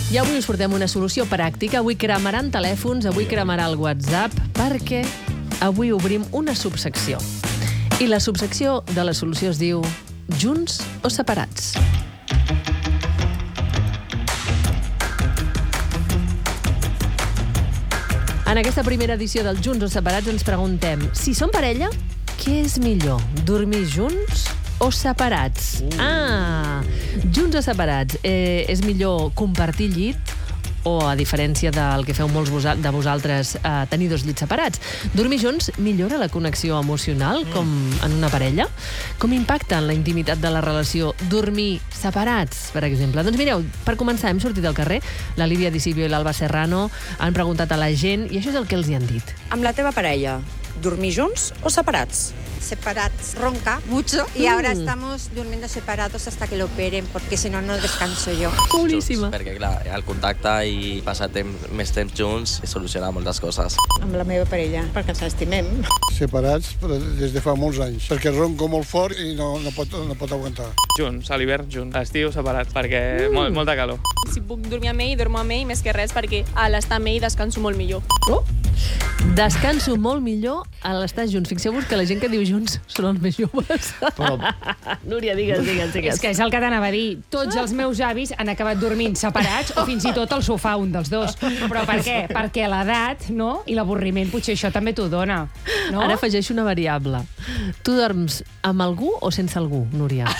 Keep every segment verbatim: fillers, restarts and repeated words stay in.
I avui us portem una solució pràctica. Avui cremaran telèfons, avui cremarà el WhatsApp, perquè avui obrim una subsecció. I la subsecció de la solució es diu Junts o separats? En aquesta primera edició del Junts o separats ens preguntem si són parella, què és millor? Dormir junts o separats? Uh. Ah, junts o separats. Eh, és millor compartir llit o, a diferència del que feu molts de vosaltres, eh, tenir dos llits separats? Dormir junts millora la connexió emocional, com en una parella? Com impacta en la intimitat de la relació dormir separats, per exemple? Doncs mireu, per començar, hem sortit al carrer, la Lídia Disibio i l'Alba Serrano han preguntat a la gent, i això és el que els hi han dit. Amb la teva parella, dormir junts o separats? Separados. Ronca mucho y mm. ahora estamos durmiendo separados hasta que lo operen, porque si no, no descanso jo. Boníssima. Perquè, clar, el contacte i passar temps, més temps junts soluciona moltes coses. Amb la meva parella, perquè ens estimem. Separats, però des de fa molts anys, perquè ronco molt fort i no, no, pot, no pot aguantar. Junts, a l'hivern junts, a l'estiu separats, perquè mm. molt, molta calor. Si puc dormir amb ell, dormo amb ell, més que res, perquè a l'estar amb ell descanso molt millor. Oh. Descanso molt millor a l'estar junts. Fixeu-vos que la gent que diu junts són els més joves. Però... Núria, digues, digues, digues. És que és el que t'anava a dir. Tots els meus avis han acabat dormint separats o fins i tot al sofà, un dels dos. Però per què? Perquè l'edat, no? I l'avorriment, potser això també t'ho dona. No? Ara afegeixo una variable. Tu dorms amb algú o sense algú, Núria?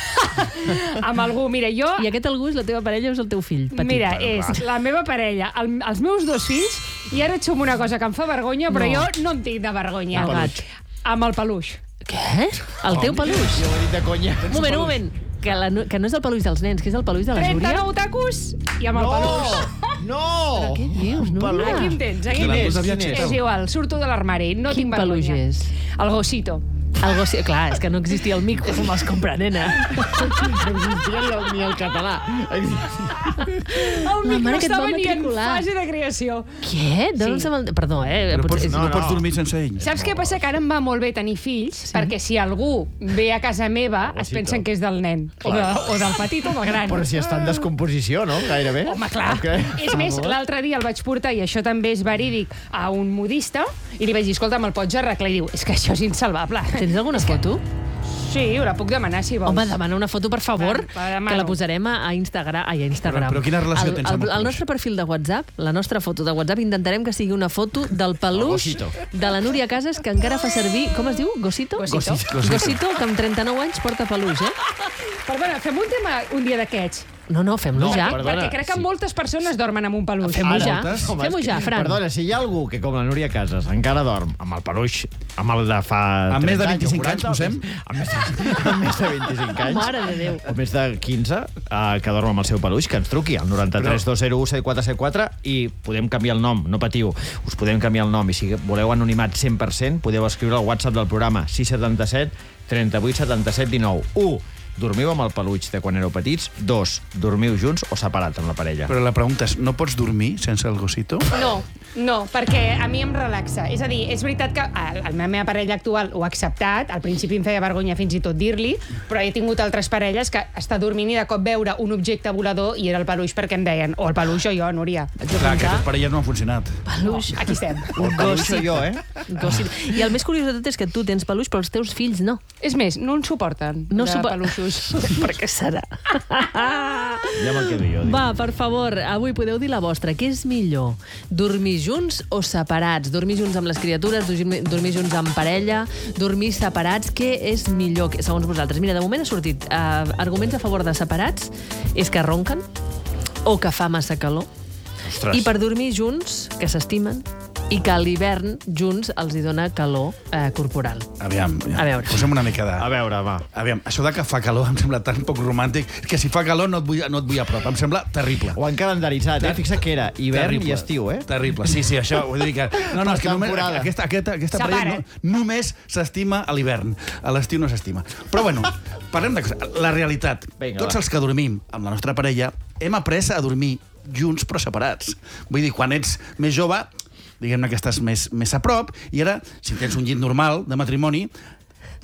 Amb algú, mira, jo... I aquest algú és la teva parella o és el teu fill petit? Mira, és la meva parella, el, els meus dos fills, i ara et som una cosa que em fa vergonya, però no. jo no en tinc de vergonya. El gat. Amb el peluix. Què? El teu peluix? Jo ho he dit de conya. Un moment, un moment. Que, la, que no és el peluix dels nens, que és el peluix de la Núria. trenta-nou tacos i amb el no! peluix. No! Però què dius, Núria? Aquí em tens, aquí em tens. És igual, surto de l'armari, no Quin tinc vergonya. Quin peluix és? El Gossito. El gossi... Clar, és que no existia el mico, com els compra, nena. No existia ni el català. El mico estava ni en fase de creació. Què? Doncs sí. el... Perdó, eh? Però pots, no, no pots no. dormir sense ell. Saps què passa? Que ara em va molt bé tenir fills, sí. perquè si algú ve a casa meva, es pensen que és del nen. O, de, o del petit o del gran. Però si està en descomposició, no? Gairebé. Home, clar. Okay. És més, l'altre dia el vaig portar, i això també és verídic, a un modista, i li vaig dir, escolta, me'l pots arreglar? I diu, és que això és insalvable. Tens alguna foto? Sí, la puc demanar, si vols. Home, demana una foto, per favor, Va, que la posarem a Instagram. Ai, a Instagram. Però, però quina relació el, tens amb el, el nostre perfil de WhatsApp, la nostra foto de WhatsApp, intentarem que sigui una foto del peluix de la Núria Casas, que encara fa servir... Com es diu? Gossito? Gossito. Gossito, Gossito que amb trenta-nou anys porta peluix, eh? Perdona, fem un tema un dia d'aquests. No, no, fem-lo No, ja. perdona, Perquè crec que sí. moltes persones dormen amb un peluix. Fem-ho Ara, ja. moltes? Home, Fem-ho és que- ja, Fran. Perdona, si hi ha algú que, com la Núria Casas, encara dorm amb el peluix, amb el de fa Amb més de trenta vint-i-cinc anys, anys, posem? Amb més de, amb més de vint-i-cinc anys. Mare de Déu. O més de quinze, uh, que dorm amb el seu peluix, que ens truqui al noranta-tres dos zero u set quatre set quatre i podem canviar el nom, no patiu. Us podem canviar el nom, i si voleu anonimat cent per cent, podeu escriure al WhatsApp del programa sis set set, trenta-vuit, setanta-set, dinou. u. Dormiu amb el peluix de quan éreu petits? Dos. Dormiu junts o separats amb la parella? Però la pregunta és, no pots dormir sense el Gossito? No, no, perquè a mi em relaxa. És a dir, és veritat que la meva parella actual ho ha acceptat, al principi em feia vergonya fins i tot dir-li, però he tingut altres parelles que està dormint i de cop veure un objecte volador i era el peluix perquè em deien, o el peluix o jo, Núria. Clar, aquestes parelles no han funcionat. Peluix. No, aquí estem. El peluix o jo, eh? Gossito. I el més curiós de tot és que tu tens peluix, però els teus fills no. És més, no en suporten, No de supo- peluixos. Per què serà? Ja me'l quedo jo. Va, per favor, avui podeu dir la vostra. Què és millor? Dormir junts o separats? Dormir junts amb les criatures, dormir, dormir junts amb parella, dormir separats? Què és millor, segons vosaltres? Mira, de moment ha sortit uh, arguments a favor de separats, és que ronquen o que fa massa calor. Ostres. I per dormir junts, que s'estimen, i que a l'hivern junts els hi dona calor eh, corporal. Aviam, A veure. posem una mica de... A veure, va. Aviam, això de que fa calor em sembla tan poc romàntic que si fa calor no et vull, no et vull a prop. Em sembla terrible. Ho han calendaritzat, eh? Fixa't que era hivern Terrible. i estiu, eh? Terrible, sí, sí, això vull dir que... No, no, és que només, temporada. aquesta, aquesta, aquesta Separa. parella no, només s'estima a l'hivern. A l'estiu no s'estima. Però bueno, parlem de cosa. La realitat. Vinga, Tots va. els que dormim amb la nostra parella hem après a dormir junts però separats. Vull dir, quan ets més jove, diguem-ne que estàs més, més a prop, i ara, si tens un llit normal de matrimoni,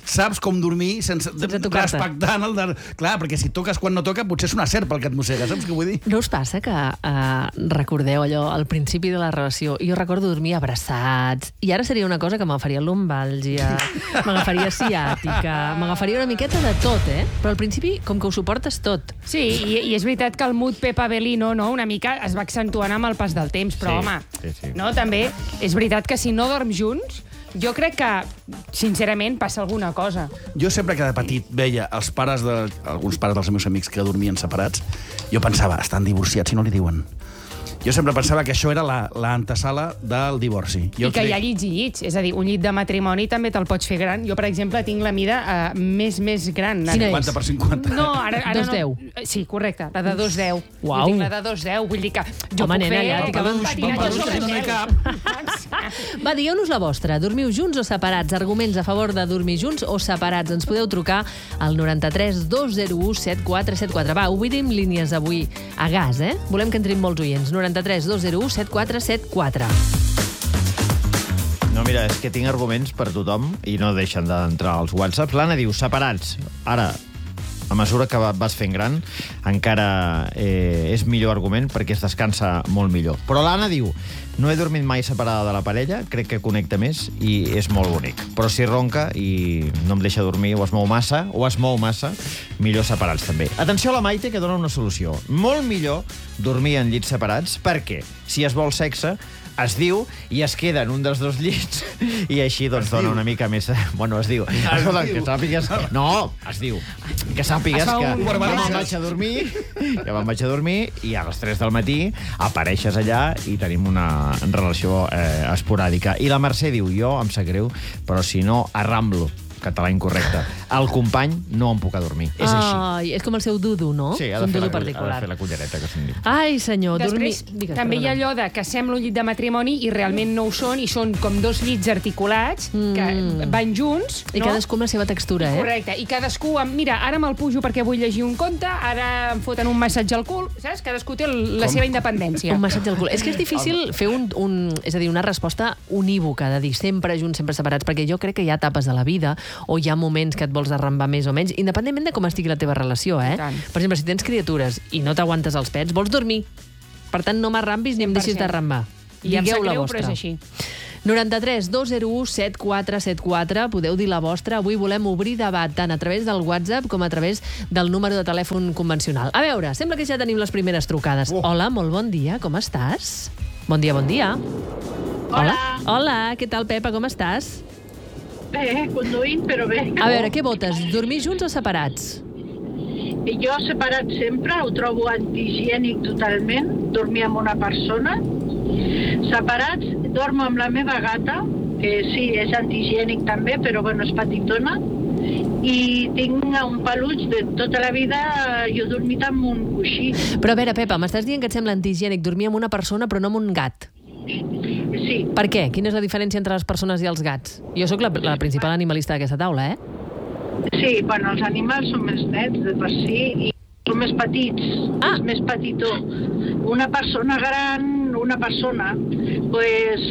saps com dormir sense, sense tocar-te. respectant el de... Clar, perquè si toques quan no toca, potser és una serp el que et mossega, saps què vull dir? No us passa que eh, recordeu allò, al principi de la relació, jo recordo dormir abraçats, i ara seria una cosa que m'agafaria lumbàlgia, m'agafaria ciàtica, m'agafaria una miqueta de tot, eh? Però al principi, com que ho suportes tot. Sí, i, i és veritat que el mood Pepa Belino, no?, una mica es va accentuant amb el pas del temps, però, Sí, home, sí, sí. no, també és veritat que si no dorms junts, jo crec que, sincerament, passa alguna cosa. Jo sempre que de petit veia els pares de, alguns pares dels meus amics que dormien separats, jo pensava, estan divorciats i no li diuen. Jo sempre pensava que això era la, la antesala del divorci. Jo I que crec... hi ha llits i llits. És a dir, un llit de matrimoni també te'l pots fer gran. Jo, per exemple, tinc la mida uh, més, més gran. Quina és? cinquanta per cinquanta. No, ara, ara dos deu. no. Sí, correcte, la de dos deu. Uau. Jo tinc la de dos deu, vull dir que jo Home, puc nena, fer... ja t'hi caben uns patinatge paperuix, sobre no hi gel. cap. Va, digueu-nos la vostra. Dormiu junts o separats? Arguments a favor de dormir junts o separats? Ens podeu trucar al noranta-tres dos zero u set quatre set quatre. Va, obrim línies avui a gas, eh? Volem que entrin molts oients. noranta-tres dos zero u set quatre set quatre. No, mira, és que tinc arguments per tothom i no deixen d'entrar als whatsapps. L'Anna diu, separats. Ara, a mesura que vas fent gran, encara eh, és millor argument perquè es descansa molt millor. Però l'Anna diu, no he dormit mai separada de la parella, crec que connecta més i és molt bonic. Però si ronca i no em deixa dormir o es mou massa, o es mou massa, millor separats també. Atenció a la Maite, que dona una solució. Molt millor dormir en llits separats, perquè si es vol sexe, es diu i es queda en un dels dos llits i així doncs dona una mica més... Bueno, es diu. Escolta, que sàpigues... No, es diu. Que sàpigues que ja me'n vaig a dormir, ja me'n vaig a dormir i a les tres del matí apareixes allà i tenim una relació eh, esporàdica. I la Mercè diu, jo em sap greu, però si no, arramblo. Català incorrecte. El company no em puc adormir. És així. Ai, és com el seu dudu, no? Sí, ha És de, un fer dudu la, ha particular. de fer la cullereta, que se'n diu. Ai, senyor, Després, dormir... Digues, també hi ha perdona. allò de que sembla un llit de matrimoni i realment no ho són, i són com dos llits articulats que Mm. van junts. I no? cadascú amb la seva textura, eh? Correcte, i cadascú, amb, mira, ara me'l pujo perquè vull llegir un conte, ara em foten un massatge al cul, saps? Cadascú té el- la Com? seva independència. Un massatge al cul. És que és difícil fer un, un, és a dir, una resposta unívoca, de dir sempre junts, sempre separats, perquè jo crec que hi ha etapes de la vida o hi ha moments que et vols arrambar més o menys, independentment de com estigui la teva relació, eh? I tant. Per exemple, si tens criatures i no t'aguantes els pets, vols dormir. Per tant, no m'arrambis ni em deixis d'arrambar. I em sap Digueu la greu, vostra. però és així. noranta-tres dos zero u set quatre set quatre. Podeu dir la vostra. Avui volem obrir debat tant a través del WhatsApp com a través del número de telèfon convencional. A veure, sembla que ja tenim les primeres trucades. Oh. Hola, molt bon dia, com estàs? Bon dia, bon dia. Hola. Hola, què tal, Pepa, com estàs? Bé, conduint, però bé. A veure, què votes? Dormir junts o separats? Jo separat sempre, ho trobo antihigiènic totalment, dormir amb una persona. Separats, dormo amb la meva gata, que sí, és antihigiènic també, però bueno, és petitona. I tinc un peluig de tota la vida, jo he dormit amb un coixí. Però a veure, Pepa, m'estàs dient que et sembla antihigiènic dormir amb una persona però no amb un gat. Sí. Per què? Quina és la diferència entre les persones i els gats? Jo sóc la, la principal animalista d'aquesta taula, eh? Sí, bueno, els animals són més nets de per si i són més petits, ah. és més petitó. Una persona gran, una persona, pues,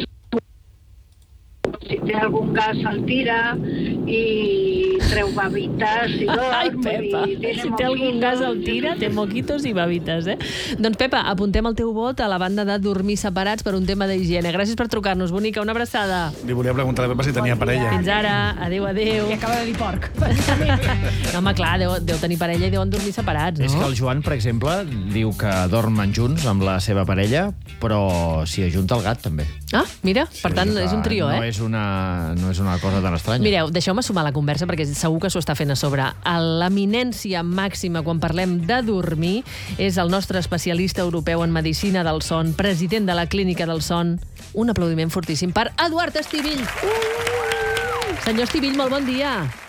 si té algun gas se'l tira i treu babites i dorm. Ai, Pepa, i tiene si té algun moquitos. gas al tira, té moquitos i babites, eh? Doncs, Pepa, apuntem el teu vot a la banda de dormir separats per un tema d'higiene. Gràcies per trucar-nos, bonica, una abraçada. Li volia preguntar a la Pepa si tenia parella. Fins ara, adéu, adéu. I acaba de dir porc. No, home, clar, deu, deu tenir parella i deuen dormir separats, no? És que el Joan, per exemple, diu que dormen junts amb la seva parella, però s'hi ajunta el gat, també. Ah, mira, per tant, que és un trio, no eh? És una, no és una cosa tan estranya. Mireu, deixeu-me sumar la conversa perquè segur que s'ho està fent a sobre. L'eminència màxima quan parlem de dormir és el nostre especialista europeu en medicina del son, president de la Clínica del Son. Un aplaudiment fortíssim per Eduard Estivill. Uh! Senyor Estivill, molt bon dia.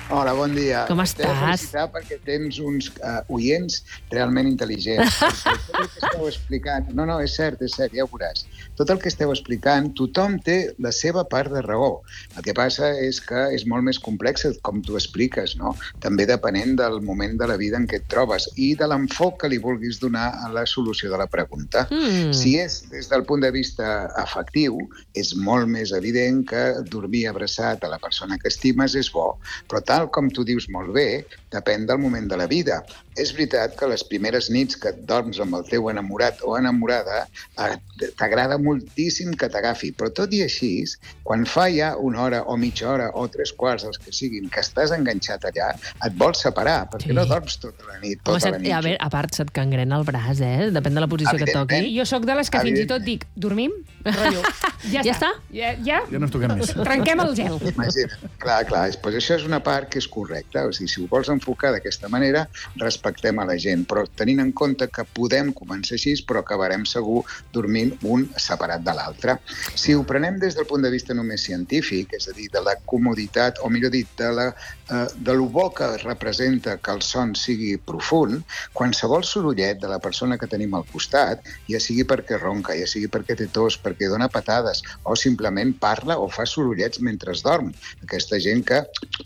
Hola, bon dia. Com T'he de estàs? felicitar perquè tens uns uh, oients realment intel·ligents. Tot el que esteu explicant... No, no, és cert, és cert, ja ho veuràs. Tot el que esteu explicant, tothom té la seva part de raó. El que passa és que és molt més complex com tu expliques, no? També depenent del moment de la vida en què et trobes i de l'enfoc que li vulguis donar a la solució de la pregunta. Mm. Si és des del punt de vista afectiu, és molt més evident que dormir abraçat a la persona que estimes és bo, però tal com tu dius molt bé, depèn del moment de la vida. És veritat que les primeres nits que et dorms amb el teu enamorat o enamorada t'agrada moltíssim que t'agafi, però tot i així, quan fa ja una hora o mitja hora o tres quarts, els que siguin, que estàs enganxat allà, et vols separar, perquè sí. no dorms tota la nit. Tota Home, la nit. A veure, a part, se't cangrena el braç, eh? Depèn de la posició que et toqui. Jo sóc de les que fins i tot dic, dormim? Rotllo. Ja, ja està? Ja, ja? Ja no ens toquem més. Trenquem el gel. Imagina. Clar, clar. Pues això és una part que és correcta. O sigui, si ho vols enfocar d'aquesta manera, respectem a la gent, però tenint en compte que podem començar així, però acabarem segur dormint un separat de l'altre. Si ho prenem des del punt de vista només científic, és a dir, de la comoditat, o millor dit, de, la, eh, de lo bo que representa que el son sigui profund, qualsevol sorollet de la persona que tenim al costat, ja sigui perquè ronca, ja sigui perquè té tos, perquè dona patades, o simplement parla o fa sorollets mentre es dorm. Aquesta gent que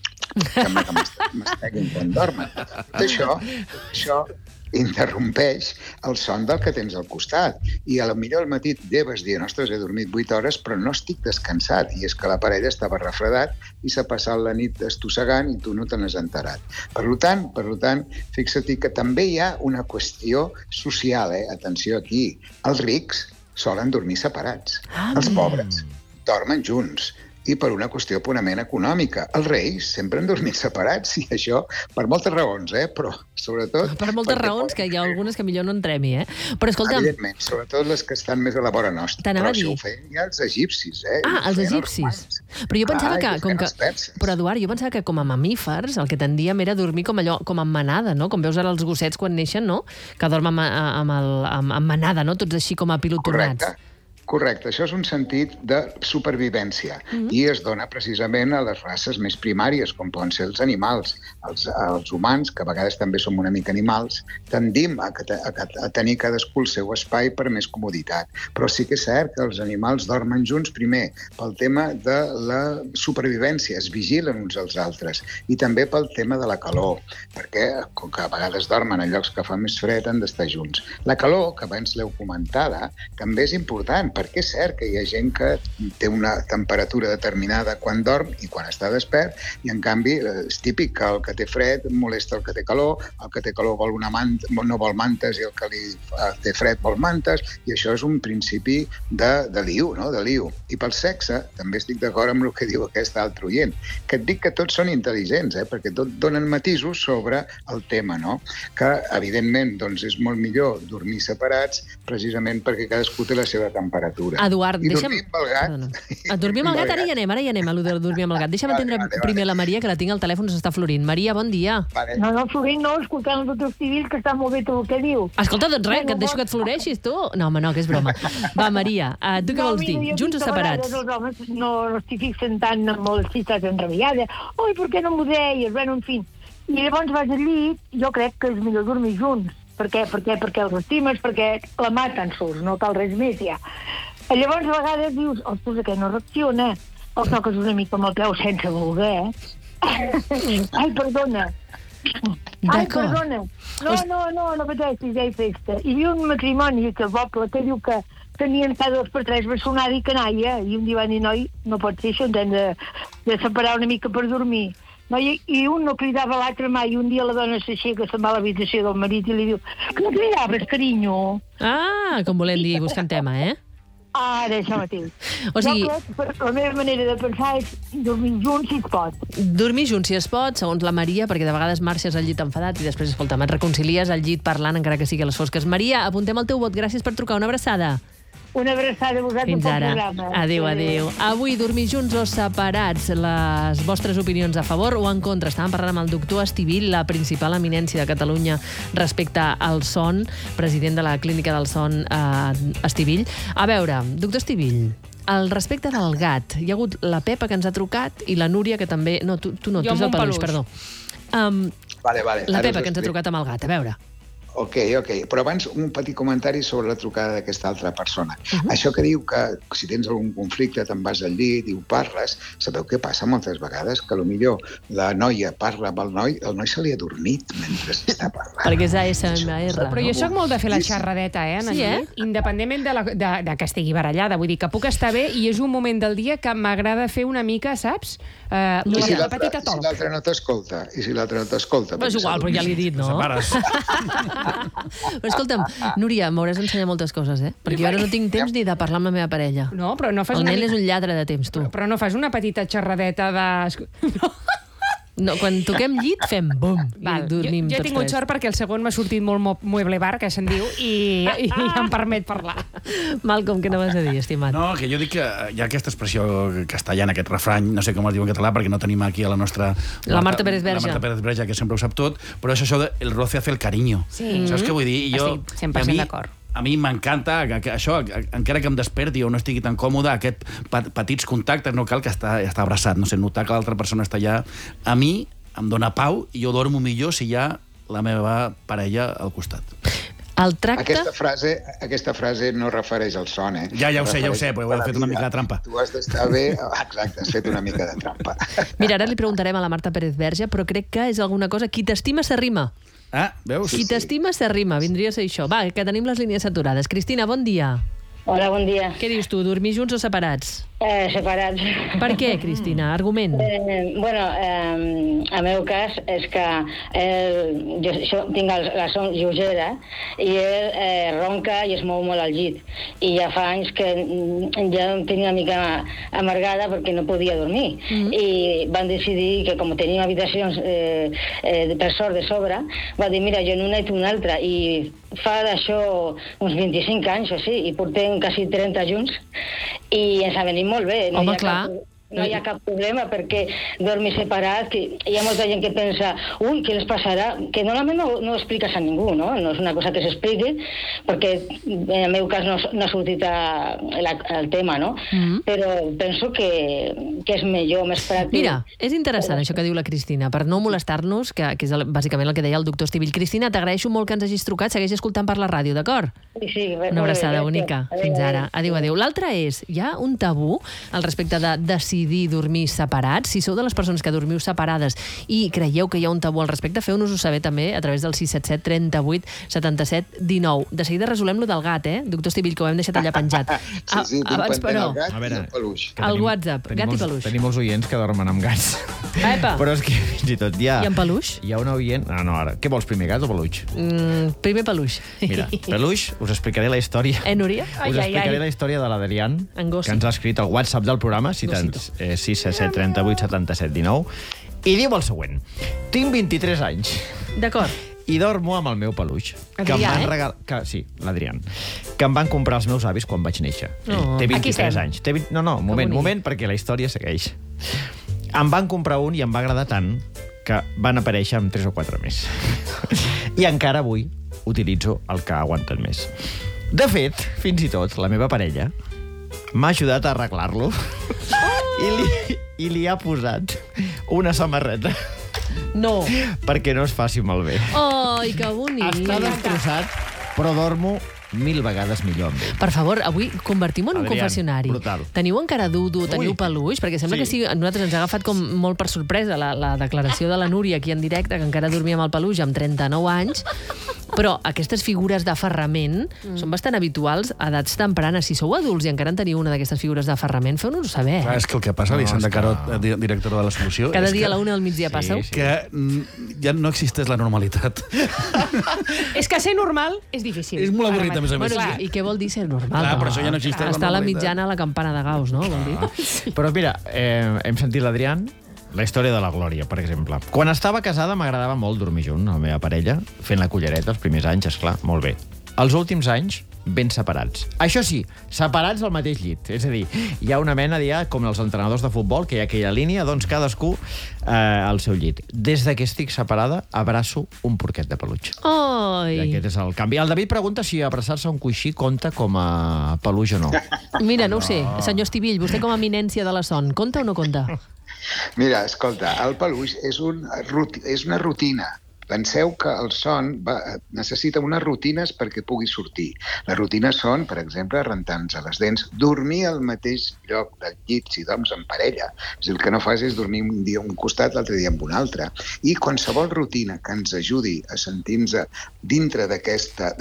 que m'esteguin quan dormen. Tot això, això interrompeix el son del que tens al costat. I a lo millor al matí et lleves dient, ostres, he dormit vuit hores, però no estic descansat. I és que la parella estava refredat i s'ha passat la nit estossegant i tu no te n'has enterat. Per tant, per tant, fixa-t'hi que també hi ha una qüestió social, eh? Atenció aquí. Els rics solen dormir separats. Ah, els pobres dormen junts. I per una qüestió purament econòmica. Els reis sempre han dormit separats, i això per moltes raons, eh? Però sobretot... Per moltes raons, que hi ha algunes que millor no entrem-hi, eh? Però escolta'm... Evidentment, sobretot les que estan més a la vora nostra. T'anava Però a dir... això ho feien ja els egipcis, eh? Ah, els egipcis. Però jo pensava que... Com que... Però, Eduard, jo pensava que com a mamífers el que tendíem era dormir com allò, com en manada, no? Com veus ara els gossets quan neixen, no? Que dormen amb, amb, el, amb, amb manada, no? Tots així com apilotonats. Correcte. Correcte, això és un sentit de supervivència mm-hmm. i es dona precisament a les races més primàries, com poden ser els animals. Els, els humans, que a vegades també som una mica animals, tendim a, a, a tenir cadascú el seu espai per més comoditat. Però sí que és cert que els animals dormen junts primer pel tema de la supervivència, es vigilen uns als altres, i també pel tema de la calor, perquè com que a vegades dormen en llocs que fa més fred han d'estar junts. La calor, que abans l'heu comentada, també és important, perquè és cert que hi ha gent que té una temperatura determinada quan dorm i quan està despert, i en canvi és típic que el que té fred molesta el que té calor, el que té calor vol una manta, no vol mantes, i el que li té fred vol mantes, i això és un principi de, de liu, no? de liu. I pel sexe, també estic d'acord amb el que diu aquest altre oient, que et dic que tots són intel·ligents, eh? perquè tot donen matisos sobre el tema, no? Que evidentment doncs, és molt millor dormir separats, precisament perquè cadascú té la seva temperatura. Eduard, I deixa'm... dormir amb el gat... A dormir amb el gat, ara hi anem, ara hi anem, a de dormir amb el gat. Deixa'm atendre primer la Maria, que la tinc al telèfon, s'està florint. Maria, bon dia. Vale. No, no, florint no, escoltant el doctor Civil, que està molt bé tot el que diu. Escolta, doncs res, que et deixo que et floreixis, tu. No, home, no, que és broma. Va, Maria, uh, tu què no, vols dir? Mira, Junts o separats? Els homes no, no estic fixant tant amb les cites enrabiades. Oi, per què no m'ho deies? Bueno, en fi. I llavors vas al llit, jo crec que és millor dormir junts. Per què? Per què? Perquè els estimes, perquè la maten sols, no cal res més ja. Llavors, a vegades dius, ostres, aquest no reacciona. O toques una mica amb el peu sense voler, eh? Ai, perdona. Ai, perdona. No, no, no, no pateixis, ja hi festa. Hi havia un matrimoni que el poble que diu que tenien cada dos per tres bessonada i canalla, i un dia van dir, noi, no pot ser això, ens hem de, de separar una mica per dormir. No, i, i un no cridava l'altre mai, i un dia la dona s'aixeca, se'n va a l'habitació del marit i li diu, que no cridaves, carinyo? Ah, com volem dir, buscant tema, eh? Ara, això mateix. O sigui... Jo crec que la meva manera de pensar és dormir junts si es pot. Dormir junts si es pot, segons la Maria, perquè de vegades marxes al llit enfadat i després, escolta, et reconcilies al llit parlant encara que sigui a les fosques. Maria, apuntem el teu vot. Gràcies per trucar. Una abraçada. Una abraçada a vosaltres. Fins ara. Programa. Adéu, adéu. Avui, dormir junts o separats? Les vostres opinions a favor o en contra? Estàvem parlant amb el doctor Estivill, la principal eminència de Catalunya respecte al son, president de la Clínica del Son eh, Estivill. A veure, doctor Estivill, al respecte del gat, hi ha hagut la Pepa que ens ha trucat i la Núria que també... No, tu, tu no, Jo tu és amb el un peluix, peluix. perdó. Um, Vale, vale. la Ara Pepa us que ens ha explico. trucat amb el gat, a veure. Ok, ok. Però abans un petit comentari sobre la trucada d'aquesta altra persona. Uh -huh. Això que diu que si tens algun conflicte te'n vas al llit i ho parles, sabeu què passa moltes vegades? Que potser la noia parla amb el noi, el noi se li ha dormit mentre està parlant. Perquè és A S M R. Però jo sóc molt de fer la xerradeta, eh, en el Sí, eh? llit, independentment de, la, de, de que estigui barallada. Vull dir que puc estar bé i és un moment del dia que m'agrada fer una mica, saps? Uh, I la, si la l'altre petita si talk. l'altre no t'escolta? I si l'altre no t'escolta? Però és igual, però ja l'he dit, no? Separes. Però escolta'm, Núria, m'hauràs d'ensenyar moltes coses, eh? Perquè jo ara no tinc temps ni de parlar amb la meva parella. No, però no fas El una nen mica- és un lladre de temps, tu. Però no fas una petita xerradeta de... No, quan toquem llit, fem bum, Val. i dormim jo, jo he tots tingut tres. sort perquè el segon m'ha sortit molt mo- mueble bar, que se'n diu, i, i, i em permet parlar. Malcolm, què no vas a dir, estimat? No, que jo dic que hi ha aquesta expressió castellana, aquest refrany, no sé com es diu en català, perquè no tenim aquí a la nostra... La Marta Pérez Verge. La Marta Pérez Verge, que sempre ho sap tot, però és això de el roce hace el cariño. Sí. Saps què vull dir? I jo, Estic cent per cent a mi- d'acord. A mi m'encanta que, que això, que, encara que em desperti o no estigui tan còmode, aquest pa, petits contactes, no cal que està, està abraçat, no sé, notar que l'altra persona està allà. A mi em dona pau i jo dormo millor si hi ha la meva parella al costat. El tracte... Aquesta frase, aquesta frase no refereix al son, eh? Ja, ja ho sé, ja ho sé, Refereix però heu a la fet una vida. mica de trampa. Tu has d'estar bé... Ah, exacte, has fet una mica de trampa. Mira, ara li preguntarem a la Marta Pérez Verge, però crec que és alguna cosa... Qui t'estima s'arrima. Ah, veus? Qui t'estima s'arrima, vindria a ser això. Va, que tenim les línies saturades. Cristina, bon dia. Hola, bon dia. Què dius tu, dormir junts o separats? Eh, separats. Per què, Cristina? Argument. Eh, bueno, eh, el meu cas és que eh, jo, jo tinc el, la son lleugera i ell eh, ronca i es mou molt al llit. I ja fa anys que mm, ja em tenia una mica amargada perquè no podia dormir. Mm-hmm. I van decidir que, com tenim habitacions eh, eh, per sort de sobre, va dir, mira, jo n'una i tu una altra. I fa d'això uns vint-i-cinc anys o així, i portem quasi trenta junts, i ens ha venit molt bé. No Home, hi ha clar. Cap, no hi ha cap problema perquè dormir separat, que hi ha molta gent que pensa, ui, què les passarà? Que normalment no, no ho expliques a ningú, no? No és una cosa que s'expliqui, perquè en el meu cas no, no ha sortit a, la, el tema, no? Mm-hmm. Però penso que, que és millor, més pràctic. Mira, és interessant això que diu la Cristina, per no molestar-nos, que, que és el, bàsicament el que deia el doctor Estivill. Cristina, t'agraeixo molt que ens hagis trucat, segueix escoltant per la ràdio, d'acord? Sí, sí. Una abraçada bonica. Fins ara. Adéu, adéu. L'altre és, hi ha un tabú al respecte de decidir dormir separats. Si sou de les persones que dormiu separades i creieu que hi ha un tabú al respecte, feu-nos-ho saber també a través del sis set set, trenta-vuit, setanta-set, dinou. De seguida resolem lo del gat, eh? Doctor Estivill, que ho hem deixat allà penjat. Sí, sí, tinc Abans, pendent però, el gat A i veure, el peluix. que el tenim- WhatsApp, tenim gat i molts- peluix. Tenim molts oients que dormen amb gats. Epa. Però és que fins i tot hi ha... I en peluix? Hi ha una oient... Ah, no, ara. Què vols, primer, gat o peluix? Mm, primer peluix. Mira, peluix, us explicaré la història. Eh, Núria? Us explicaré la història de l'Adrián, En Gossi. que ens ha escrit al WhatsApp del programa, si tens eh, sis set set, trenta-vuit, setanta-set, dinou, i diu el següent. Tinc vint-i-tres anys. D'acord. I dormo amb el meu peluix. Que em Adrià, van eh? regalar... Que, sí, l'Adrián. Que em van comprar els meus avis quan vaig néixer. Oh. Ell té Aquí vint-i-tres estem. anys. Té vint... No, no, un moment, bonic. moment, perquè la història segueix. Em van comprar un i em va agradar tant que van aparèixer amb tres o quatre més. I encara avui utilitzo el que aguanten més. De fet, fins i tot, la meva parella m'ha ajudat a arreglar-lo i, li, i li ha posat una samarreta No. perquè no es faci malbé. Ai, que bonic. Està destrossat, però dormo mil vegades millor amb ell. Per favor, avui convertim-ho en un Adrián, confessionari. brutal. Teniu encara dudo, teniu Ui. peluix? Perquè sembla Sí. que sí, a nosaltres ens ha agafat com molt per sorpresa la, la declaració de la Núria aquí en directe, que encara dormia amb el peluix amb trenta-nou anys. Però aquestes figures d'aferrament mm. són bastant habituals a edats tempranes. Si sou adults i encara en teniu una d'aquestes figures d'aferrament, feu-nos-ho saber. Clar, és que el que passa, No, Alessandra és que- Carot, eh, di- directora de la Solució... Cada és dia que, a la una del migdia Sí, passeu. sí. que mm, ja no existeix la normalitat. És que ser normal és difícil. És molt avorrit, a més a més. Bueno, i, I què vol dir ser normal? Clar, però això ja no existeix, la Està a la normalitat. mitjana a la campana de Gauss, no? Vol dir? Però mira, eh, hem sentit l'Adrián, la història de la Glòria, per exemple. Quan estava casada m'agradava molt dormir junt, amb la meva parella, fent la cullereta els primers anys, esclar, molt bé. els últims anys ben separats. Això sí, separats al mateix llit. És a dir, hi ha una mena, ja, com els entrenadors de futbol, que hi ha aquella línia, doncs cadascú eh, al seu llit. Des de que estic separada, abraço un porquet de peluix. Ai. I aquest és el canvi. El David pregunta si abraçar-se a un coixí compta com a peluix o no. Mira, no ho sé. Senyor Estivill, vostè com a eminència de la son, compta o no compta? Mira, escolta, el peluix és, un, és una rutina. Penseu que el son va, necessita unes rutines perquè pugui sortir. Les rutines són, per exemple, rentar-nos les dents, dormir al mateix lloc del llit, si dorms en parella. És el que no fas és dormir un dia a un costat, l'altre dia en un altre. I qualsevol rutina que ens ajudi a sentir-nos dintre d'aquesta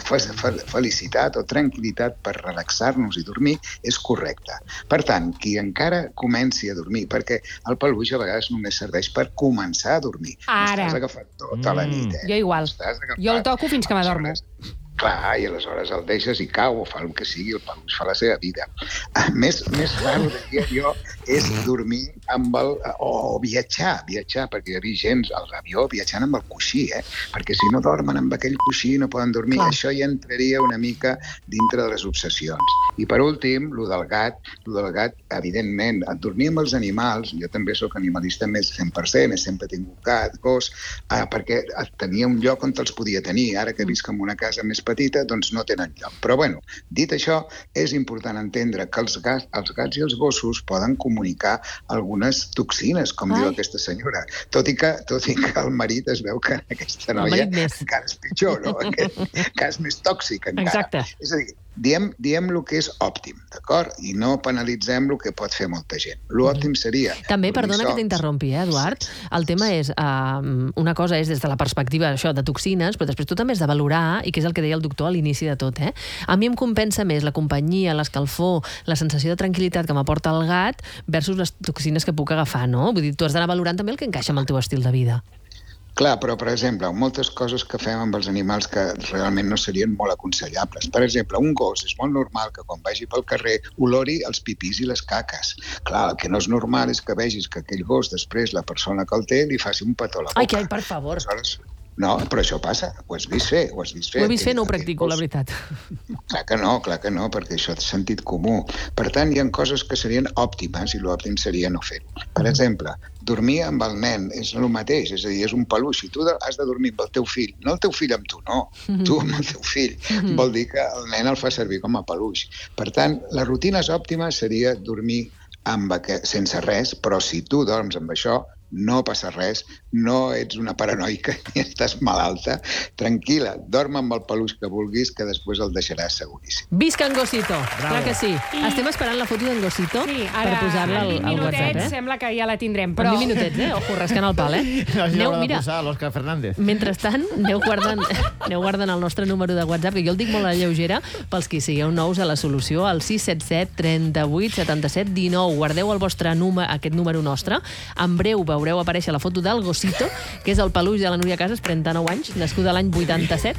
felicitat o tranquil·litat per relaxar-nos i dormir és correcta. Per tant, qui encara comenci a dormir, perquè el peluix a vegades només serveix per començar a dormir. Ara. Estàs agafant tot a la nit, eh? Jo igual. Jo el toco fins que m'adormo. Clar, i aleshores el deixes i cau o fa el que sigui, el peluix fa la seva vida. Més, més raro, diria jo, és dormir amb el... o viatjar, viatjar, perquè hi havia gent a l'avió viatjant amb el coixí, eh? Perquè si no dormen amb aquell coixí no poden dormir. Clar. Això ja entraria una mica dintre de les obsessions. I per últim, lo del gat, lo del gat, evidentment, dormir amb els animals, jo també sóc animalista més cent per cent, he sempre tingut gat, gos, eh, perquè tenia un lloc on els podia tenir. Ara que visc en una casa més petita, doncs no tenen lloc. Però, bueno, dit això, és important entendre que els gats, els gats i els gossos poden comunicar algunes toxines, com Ai. diu aquesta senyora. Tot i, que, tot i que el marit es veu que aquesta noia encara és pitjor, no? Que és més tòxic encara. Exacte. És a dir, diem, diem el que és òptim, d'acord? I no penalitzem el que pot fer molta gent. L'òptim seria... També, perdona que t'interrompi, eh, Eduard? El tema és, uh, una cosa és des de la perspectiva això de toxines, però després tu també has de valorar, i que és el que deia el doctor a l'inici de tot, eh? A mi em compensa més la companyia, l'escalfor, la sensació de tranquil·litat que m'aporta el gat versus les toxines que puc agafar, no? Vull dir, tu has d'anar valorant també el que encaixa amb el teu estil de vida. Clar, però, per exemple, moltes coses que fem amb els animals que realment no serien molt aconsellables. Per exemple, un gos és molt normal que quan vagi pel carrer olori els pipís i les caques. Clar, el que no és normal és que vegis que aquell gos, després, la persona que el té, li faci un petó a la boca. Ai, que, per favor. Aleshores, no, però això passa. Ho has vist fer, ho has vist fer. Ho he vist fer, no ho practico, la veritat. Clar que no, clar que no, perquè això és sentit comú. Per tant, hi ha coses que serien òptimes i l'òptim seria no fer-ho. Per exemple, dormir amb el nen és el mateix, és a dir, és un peluix. I tu has de dormir amb el teu fill, no el teu fill amb tu, no. Tu amb el teu fill. Vol dir que el nen el fa servir com a peluix. Per tant, les rutines òptimes seria dormir amb aquest, sense res, però si tu dorms amb això, no passa res, no ets una paranoica ni estàs malalta. Tranquil·la, dorm amb el peluix que vulguis, que després el deixaràs seguríssim. Visca en Gosito! Clar que sí. I... Estem esperant la foto d'en Gosito sí, per posar-la al, al WhatsApp, eh? Sembla que ja la tindrem, però... En vint minutets, eh? Ojo, rascant el pal, eh? No, aneu, mira, posar l'Òscar Fernández. Mentrestant, aneu guardant, aneu guardant el nostre número de WhatsApp, que jo el dic molt a la lleugera, pels que sigueu nous a la solució, al sis set set, trenta-vuit, setanta-set, dinou. Guardeu el vostre número, aquest número nostre. En breu veureu aparèixer la foto del Gosito, que és el peluix de la Núria Casas, trenta-nou anys, nascuda l'any vuitanta-set.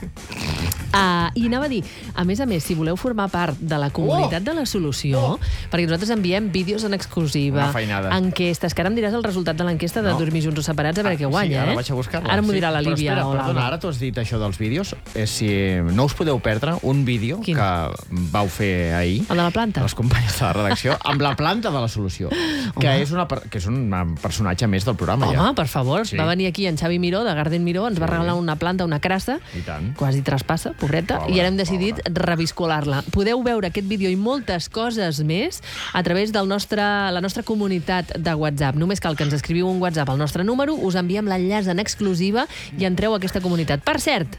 Uh, I anava a dir, a més a més, si voleu formar part de la comunitat oh! de la solució, oh! perquè nosaltres enviem vídeos en exclusiva, enquestes, que ara em diràs el resultat de l'enquesta de no. dormir junts o separats, a veure ah, què guanya, sí, ara eh? vaig a buscar-la. Ara m'ho sí. dirà la Líbia espera, o perdona, l'Alba. ara tu has dit això dels vídeos, eh, si no us podeu perdre un vídeo Quin? que vau fer ahir, el de la planta, els companys de la redacció, amb la planta de la solució, que és, una, que és un personatge més del programa. Home, ja. per favor, sí. va venir aquí en Xavi Miró, de Garden Miró, ens sí. va regalar una planta, una crassa, quasi traspassa, pobreta, pobre, i ara hem decidit pobre. reviscolar-la. Podeu veure aquest vídeo i moltes coses més a través de la nostra comunitat de WhatsApp. Només cal que ens escriviu un WhatsApp al nostre número, us enviem l'enllaç en exclusiva i entreu a aquesta comunitat. Per cert,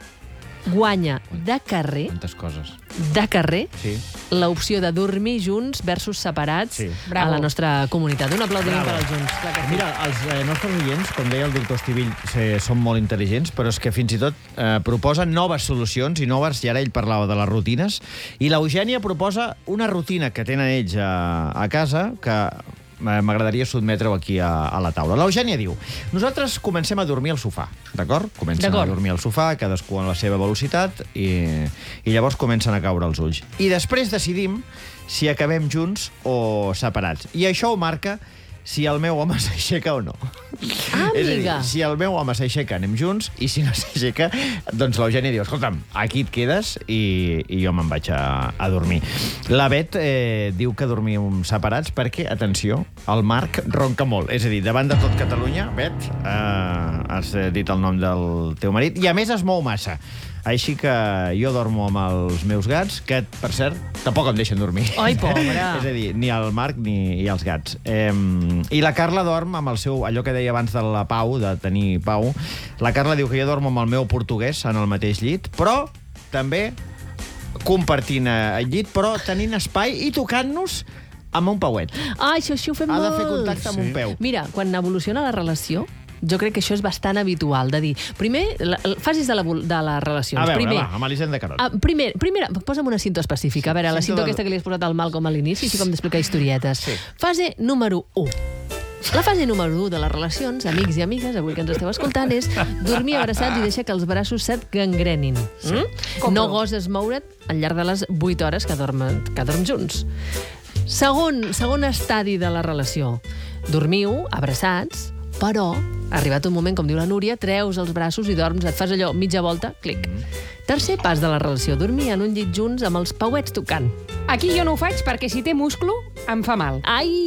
guanya de carrer, coses. de carrer, sí. l'opció de dormir junts versus separats sí. a la nostra comunitat. Un aplaudiment per als junts. Mira, els eh, nostres oients, com deia el doctor Estivill, eh, són molt intel·ligents, però és que fins i tot eh, proposen noves solucions i noves, i ara ell parlava de les rutines, i l'Eugènia proposa una rutina que tenen ells a, a casa que m'agradaria sotmetre-ho aquí a, a la taula. L'Eugènia diu, nosaltres comencem a dormir al sofà, d'acord? Comencem a dormir al sofà, cadascú a la seva velocitat, i, i llavors comencen a caure els ulls. I després decidim si acabem junts o separats. I això ho marca si el meu home s'aixeca o no. Ah, És a dir, amiga. si el meu home s'aixeca, anem junts, i si no s'aixeca, doncs l'Eugeni diu, escolta'm, aquí et quedes i, i jo me'n vaig a, a dormir. La Bet eh, diu que dormim separats perquè, atenció, el Marc ronca molt. És a dir, davant de tot Catalunya, Bet, eh, has dit el nom del teu marit, i a més es mou massa. Així que jo dormo amb els meus gats, que, per cert, tampoc em deixen dormir. Ai, pobra. És a dir, ni el Marc ni els gats. Eh, I la Carla dorm amb el seu, allò que deia abans de la pau, de tenir pau. La Carla diu que jo dormo amb el meu portuguès en el mateix llit, però també compartint el llit, però tenint espai i tocant-nos amb un pauet. Ah, això, això ho fem Ha molt. de fer contacte amb un peu. Mira, quan evoluciona la relació, jo crec que això és bastant habitual, de dir, primer, la, fases de, la, de les relacions. A veure, primer, va, amb Elisenda Carot. Ah, primer, primer, posa'm una cinta específica. A veure, la Cinta cinta del- aquesta que li has posat al Malcolm a l'inici, així com d'explicar historietes. Sí. Fase número u. La fase número u de les relacions, amics i amigues, avui que ens esteu escoltant, és dormir abraçats i deixar que els braços se't gangrenin. Sí. Mm? No goses moure't al llarg de les vuit hores que dormen, que dorm junts. Segon, segon estadi de la relació. Dormiu abraçats, però, arribat un moment, com diu la Núria, treus els braços i dorms, et fas allò mitja volta, clic. Mm. Tercer pas de la relació, dormir en un llit junts amb els pauets tocant. Aquí jo no ho faig perquè si té musclo em fa mal.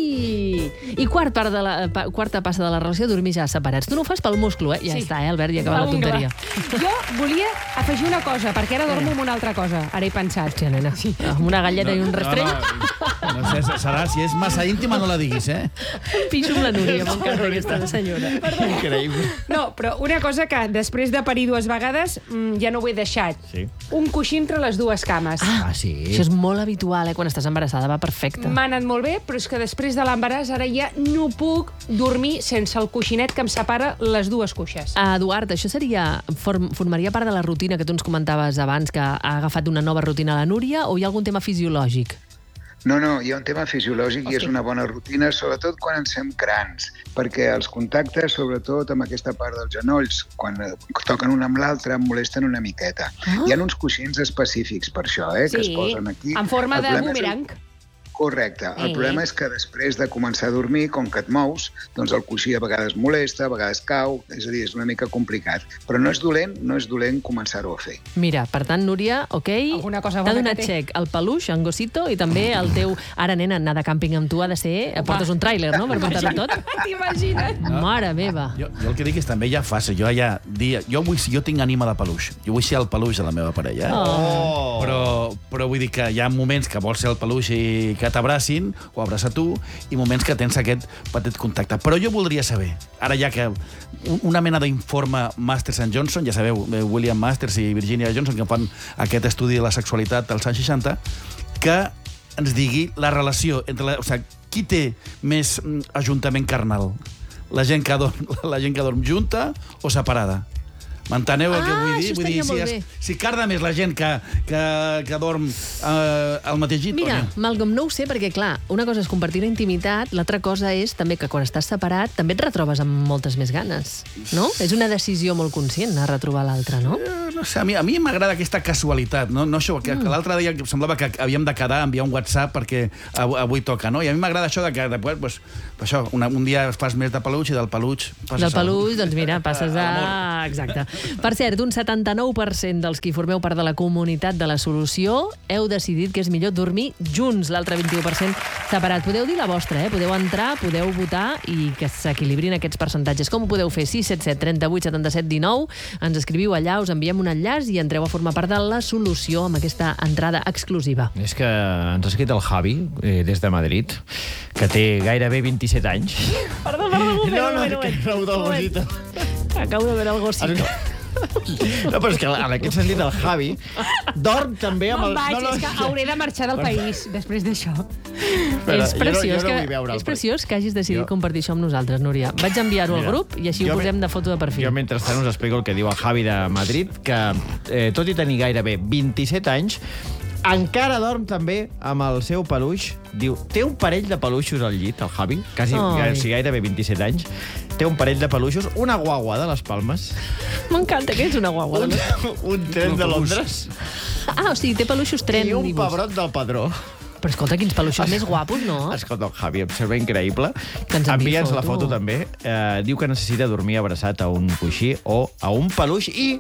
Ai! I quart part de la, pa, quarta passa de la relació, dormir ja separats. Tu no ho fas pel musclo, eh? Ja Sí. està, eh, Albert, ja acaba la Ungla. tonteria. Jo volia afegir una cosa, perquè ara dormo amb una altra cosa. Ara he pensat. Hòstia, nena, sí. Amb una galleta i un rastrell. No, no, no sé, serà, si és massa íntima no la diguis, eh? Pixo amb la Núria, m'encanta aquesta senyora. Increïble. No, però una cosa que després de parir dues vegades mm, ja no ho he deixat. Sí. Un coixí entre les dues cames. Ah, sí. Això és molt habitual, eh? Quan estàs embarassada, va perfecte. M'ha anat molt bé, però és que després de l'embaràs ara ja no puc dormir sense el coixinet que em separa les dues cuixes. Uh, Eduard, això seria, form, formaria part de la rutina que tu ens comentaves abans, que ha agafat una nova rutina a la Núria, o hi ha algun tema fisiològic? No, no, hi ha un tema fisiològic i és una bona rutina, sobretot quan ens fem grans, perquè els contactes, sobretot amb aquesta part dels genolls, quan toquen un amb l'altre, em molesten una miqueta. Ah. Hi ha uns coixins específics per això, eh, que es Sí, posen aquí. en forma El de problema és el- boomerang. Correcte. El Eh. problema és que després de començar a dormir, com que et mous, doncs el coixí a vegades molesta, a vegades cau, és a dir, és una mica complicat. Però no és dolent, no és dolent començar-ho a fer. Mira, per tant, Núria, ok, Alguna cosa t'ha bona donat que té. xec el peluix, en Gosito, i també el teu... Ara, nena, anar de càmping amb tu ha de ser... Portes un tràiler, no?, per portar-ho tot. T'imagines? Mare meva. Jo, jo el que dic és també ja fàcil. Jo ja dia, jo, vull, jo tinc ànima de peluix. Jo vull ser el peluix de la meva parella. Eh? Oh. Però, però vull dir que hi ha moments que vols ser el peluix i que t'abracin, o abraça tu, i moments que tens aquest petit contacte. Però jo voldria saber, ara ja que un- una mena d'informe Masters and Johnson, ja sabeu, eh, William Masters i Virginia Johnson, que fan aquest estudi de la sexualitat als anys seixanta, que ens digui la relació entre la, o sigui, qui té més mm, ajuntament carnal? La gent que dorm, la gent que dorm junta o separada? M'enteneu el que Ah, vull dir? això Vull dir, estaria si, molt es, bé. si carda més la gent que, que, que dorm eh, al mateix llit, Mira, o no? Malcolm, no ho sé, perquè, clar, una cosa és compartir la intimitat, l'altra cosa és també que quan estàs separat també et retrobes amb moltes més ganes, no? És una decisió molt conscient, anar a retrobar l'altre, no? Eh, no sé, a mi, a mi m'agrada aquesta casualitat, no, no això, que, que l'altre dia que semblava que havíem de quedar, enviar un WhatsApp perquè avui, avui toca, no? I a mi m'agrada això de que després, pues, això, una, un dia fas més de peluig i del peluig passes Del al- peluix, doncs mira, passes a... Exacte. Per cert, un setanta-nou per cent dels qui formeu part de la comunitat de la solució heu decidit que és millor dormir junts, l'altre vint-i-u per cent separat. Podeu dir la vostra, eh? Podeu entrar, podeu votar i que s'equilibrin aquests percentatges. Com ho podeu fer? sis set set, trenta-vuit, setanta-set, dinou. Ens escriviu allà, us enviem un enllaç i entreu a formar part de la solució amb aquesta entrada exclusiva. És que ens ha escrit el Javi, eh, des de Madrid, que té gairebé vint-i-set anys. Perdó, perdó, un moment, No, un no, moment, un que no, del moment. Gosito. Acabo de veure el Gosito. No, però és que en aquest sentit el Javi dorm també amb el... Me'n vaig, no, no, és que hauré de marxar del país després d'això. Però és jo no- preciós, jo no que, vull veure el és preciós que hagis decidit Jo- compartir això amb nosaltres, Núria. Vaig enviar-ho al Mira, grup i així jo ho me- posem de foto de perfil. Jo, mentrestant, us explico el que diu el Javi de Madrid, que, eh, tot i tenir gairebé vint-i-set anys, encara dorm també amb el seu peluix. Diu, té un parell de peluixos al llit, el Javi, quasi, Ai. o sigui, gairebé vint-i-set anys. Té un parell de peluixos, una guagua de les Palmes, M'encanta que ets una guagua. un, un tren de Londres Ah, o sigui, té peluixos tren. i un dibuix. pebrot del Padró. Però escolta, quins peluixos més guapos, no? Escolta, el Javi, em sembla increïble. Que ens enviï Envia'ns la foto. foto també. Eh, diu que necessita dormir abraçat a un coixí o a un peluix i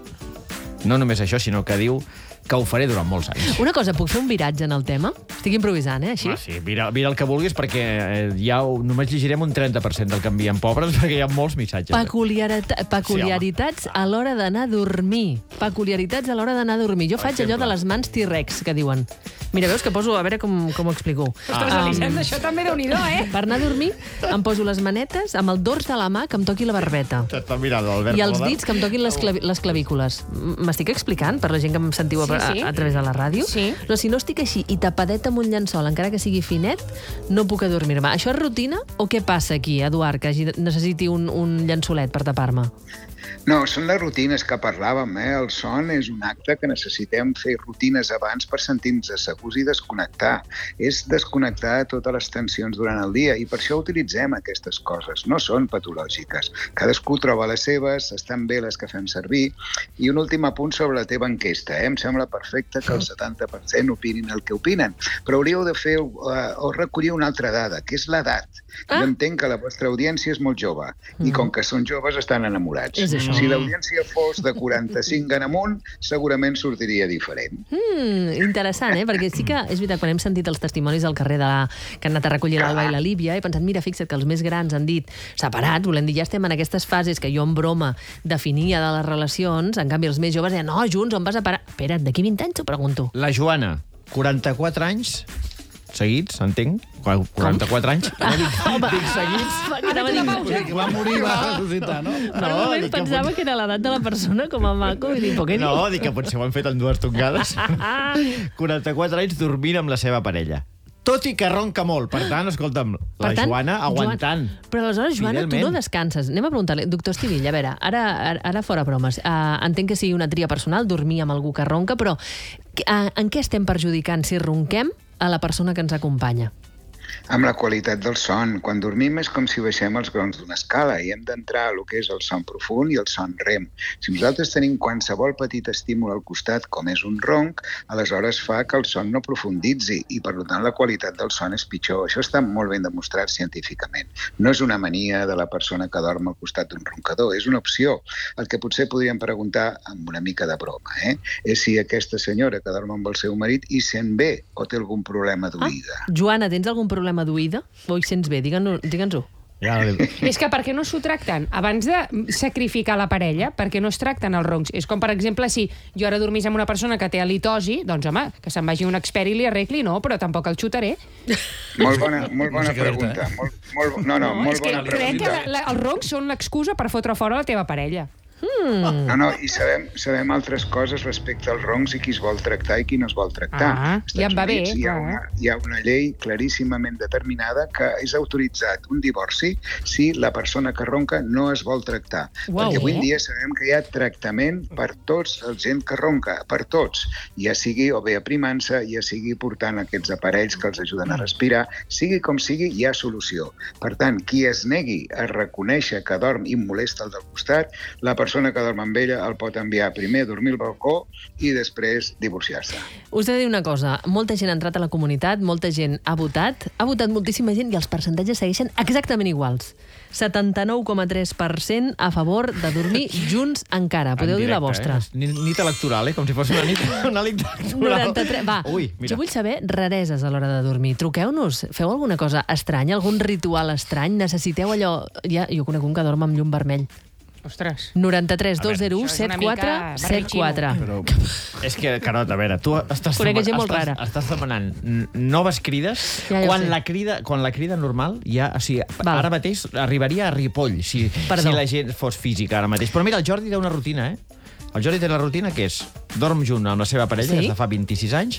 no només això, sinó que diu que ho faré durant molts anys. Una cosa, puc fer un viratge en el tema? Estic improvisant, eh, així? Ah, sí, mira, mira el que vulguis, perquè eh, ja ho, només llegirem un trenta per cent del que envien pobres, perquè hi ha molts missatges. Peculiarita peculiaritats a l'hora d'anar a dormir. Peculiaritats a l'hora d'anar a dormir. Jo faig allò de les mans T-Rex, que diuen. Mira, veus que poso... A veure com, com ho explico. Ostres, Ah. Elisenda, això també déu-n'hi-do, eh? Per anar a dormir em poso les manetes amb el dors de la mà que em toqui la barbeta. T'està mirant l'Albert. I els Albert. dits que em toquin les, clavi les clavícules. M- M'estic explicant, per la gent que em sentiu Sí, a, sí. a, a través de la ràdio? Sí. No, si no estic així i tapadeta amb un llençol, encara que sigui finet, no puc adormir-me. Això és rutina o què passa aquí, Eduard, que hagi, necessiti un, un llençolet per tapar-me? No, són les rutines que parlàvem. Eh? El son és un acte que necessitem fer rutines abans per sentir-nos segurs i desconnectar. És desconnectar totes les tensions durant el dia i per això utilitzem aquestes coses. No són patològiques. Cadascú troba les seves, estan bé les que fem servir. I un últim apunt sobre la teva enquesta. Eh? Em sembla perfecte que el setanta per cent opinin el que opinen, però hauríeu de fer uh, o recollir una altra dada, que és l'edat. Ah? Jo entenc que la vostra audiència és molt jove i com que són joves estan enamorats. És això. Si l'audiència fos de quaranta-cinc en amunt, segurament sortiria diferent. Mm, interessant, eh? Perquè sí que és veritat, quan hem sentit els testimonis al carrer de la... que han anat a recollir l'Alba i la Líbia, he pensat, mira, fixa't que els més grans han dit separats, volem dir, ja estem en aquestes fases que jo en broma definia de les relacions, en canvi els més joves deien, no, junts, on vas a parar? Espera't, d'aquí vint anys t'ho pregunto. La Joana, quaranta-quatre anys, seguits, entenc, quaranta-quatre anys. Ah, dic, home, dic seguits. Anava a dir- Que va morir i va ressuscitar, no? Per un moment dic que pensava pot- que era l'edat de la persona com a maco i dic, què No, diu? dic que potser ho han fet en dues tongades. quaranta-quatre anys dormint amb la seva parella. Tot i que ronca molt. Per tant, escolta'm, la Per tant, Joana aguantant. Joan, però aleshores, Joana, tu Fidelment. no descanses. Anem a preguntar-li. Doctor Estivilla, a veure, ara, ara, ara fora bromes. Uh, entenc que sigui una tria personal dormir amb algú que ronca, però uh, en què estem perjudicant si ronquem a la persona que ens acompanya? Amb la qualitat del son. Quan dormim és com si baixem els grons d'una escala i hem d'entrar a lo que és el son profund i el son rem. Si nosaltres tenim qualsevol petit estímul al costat, com és un ronc, aleshores fa que el son no profunditzi i, per tant, la qualitat del son és pitjor. Això està molt ben demostrat científicament. No és una mania de la persona que dorm al costat d'un roncador, és una opció. El que potser podríem preguntar amb una mica de broma, eh? és si aquesta senyora que dorm amb el seu marit hi sent bé o té algun problema d'oïda. Ah, Joana, tens algun problema d'oïda? O hi sents bé? Digue'ns-ho. Digue'ns-ho. Ja, És que per què no s'ho tracten? Abans de sacrificar la parella, per què no es tracten els roncs? És com, per exemple, si jo ara dormís amb una persona que té halitosi, doncs, home, que se'n vagi un expert i li arregli, no, però tampoc el xutaré. Molt bona, molt No bona sé què dir-te, pregunta. eh? Molt, molt, no, no, és molt que bona crec que pregunta. la, la, els roncs són l'excusa per fotre fora la teva parella. Mm. No, no, i sabem, sabem altres coses respecte als roncs i qui es vol tractar i qui no es vol tractar. Ah, Als ja em va Estats bé, Units Hi ha, clar. una, hi ha una llei claríssimament determinada que és autoritzat un divorci si la persona que ronca no es vol tractar. Uau. Perquè avui en dia sabem que hi ha tractament per tots el gent que ronca, per tots. Ja sigui o bé aprimant-se, ja sigui portant aquests aparells que els ajuden a respirar, sigui com sigui, hi ha solució. Per tant, qui es negui a reconèixer que dorm i molesta el del costat, la persona que dorm amb ella el pot enviar primer a dormir al balcó i després divorciar-se. Us he de dir una cosa, molta gent ha entrat a la comunitat, molta gent ha votat, ha votat moltíssima gent i els percentatges segueixen exactament iguals. setanta-nou coma tres per cent a favor de dormir junts encara. Podeu dir la vostra. Eh? Nit, nit electoral, eh? Com si fos una nit, una nit electoral. noranta-tres Va, Ui, mira. jo vull saber rareses a l'hora de dormir. Truqueu-nos, feu alguna cosa estranya, algun ritual estrany? Necessiteu allò... Ja, jo conec un que dorm amb llum vermell. Ostres. noranta-tres dos zero u això és una set quatre mica set quatre. Però és que, Carot, a veure, tu estàs, Conec gent molt estàs, rara. estàs demanant n- noves crides Ja, ja ho quan sé. la crida quan la crida normal ja, o sigui, Val. ara mateix arribaria a Ripoll si, Perdó. si la gent fos física ara mateix. Però mira, el Jordi té una rutina, eh? El Jordi té la rutina que és dorm junt amb la seva parella Sí? des de fa vint-i-sis anys,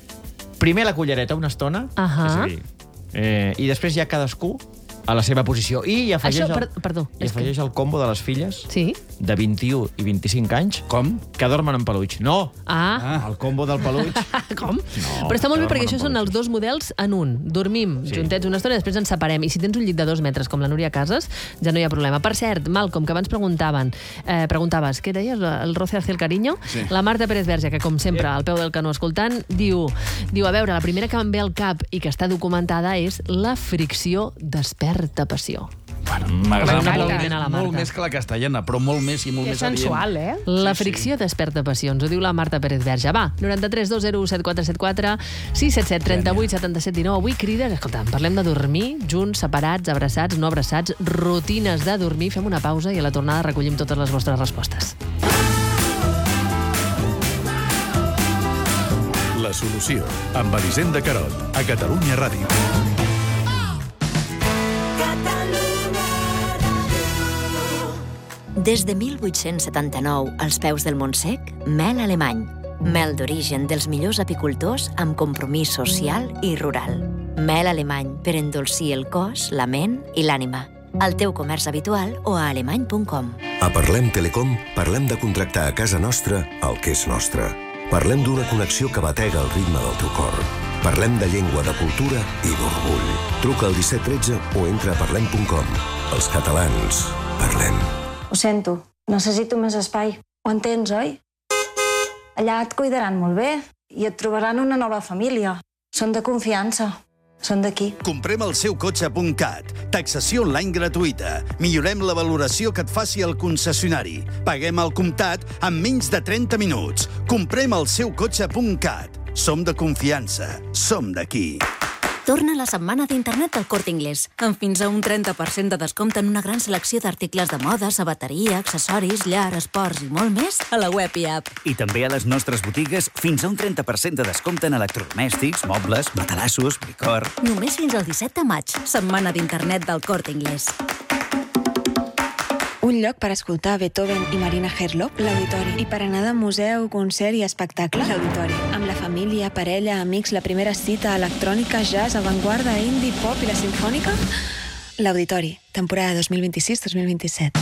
primer la cullereta una estona, Ahà. és a dir, eh, i després ja cadascú a la seva posició. I hi afegeix, Això, per- el, perdó, hi és que- afegeix el combo de les filles Sí? de vint-i-u i vint-i-cinc anys Com? que dormen en peluig. No, Ah, el combo del peluig. com? Però està molt bé perquè això són els dos models en un. Dormim sí. juntets una estona i després ens separem. I si tens un llit de dos metres, com la Núria Casas, ja no hi ha problema. Per cert, Malcolm, que abans preguntaven, eh, preguntaves, què deies, el roce hacia el cariño? Sí. La Marta Pérez Verge, que com sempre, al peu del canó escoltant, diu, diu, a veure, la primera que em ve al cap i que està documentada és la fricció desperta passió. Bueno, m'agrada molt més que la castellana, però molt més i molt que més sensual, adient. eh? La fricció desperta passions, ho diu la Marta Pérez Verge. Va, noranta-tres dos zero u set quatre set quatre sis set set trenta-vuit setanta-set dinou. Avui crides, escolta, parlem de dormir, junts, separats, abraçats, no abraçats, rutines de dormir. Fem una pausa i a la tornada recollim totes les vostres respostes. La solució, amb Elisenda Carot, a Catalunya Ràdio. Des de mil vuit-cents setanta-nou, als peus del Montsec, mel alemany. Mel d'origen dels millors apicultors amb compromís social i rural. Mel alemany per endolcir el cos, la ment i l'ànima. Al teu comerç habitual o a alemany punt com. A Parlem Telecom parlem de contractar a casa nostra el que és nostre. Parlem d'una connexió que batega el ritme del teu cor. Parlem de llengua, de cultura i d'orgull. Truca al disset tretze o entra a parlem punt com. Els catalans, parlem. Ho sento, necessito més espai. Ho entens, oi? Allà et cuidaran molt bé i et trobaran una nova família. Són de confiança. Són d'aquí. Comprem el seu cotxe punt cat. Taxació online gratuïta. Millorem la valoració que et faci el concessionari. Paguem al comptat en menys de trenta minuts. Comprem el seu cotxe punt cat. Som de confiança. Som d'aquí. Torna la setmana d'internet del Corte Inglés, amb fins a un trenta per cent de descompte en una gran selecció d'articles de moda, sabateria, accessoris, llar, esports i molt més a la web i app. I també a les nostres botigues fins a un trenta per cent de descompte en electrodomèstics, mobles, matalassos, licor... Només fins al disset de maig, setmana d'internet del Corte Inglés. Un lloc per escoltar Beethoven i Marina Herlop, l'Auditori. I per anar de museu, concert i espectacle, l'Auditori. Amb la família, parella, amics, la primera cita, electrònica, jazz, avantguarda, indie, pop i la sinfònica, l'Auditori. Temporada dos mil vint-i-sis dos mil vint-i-set.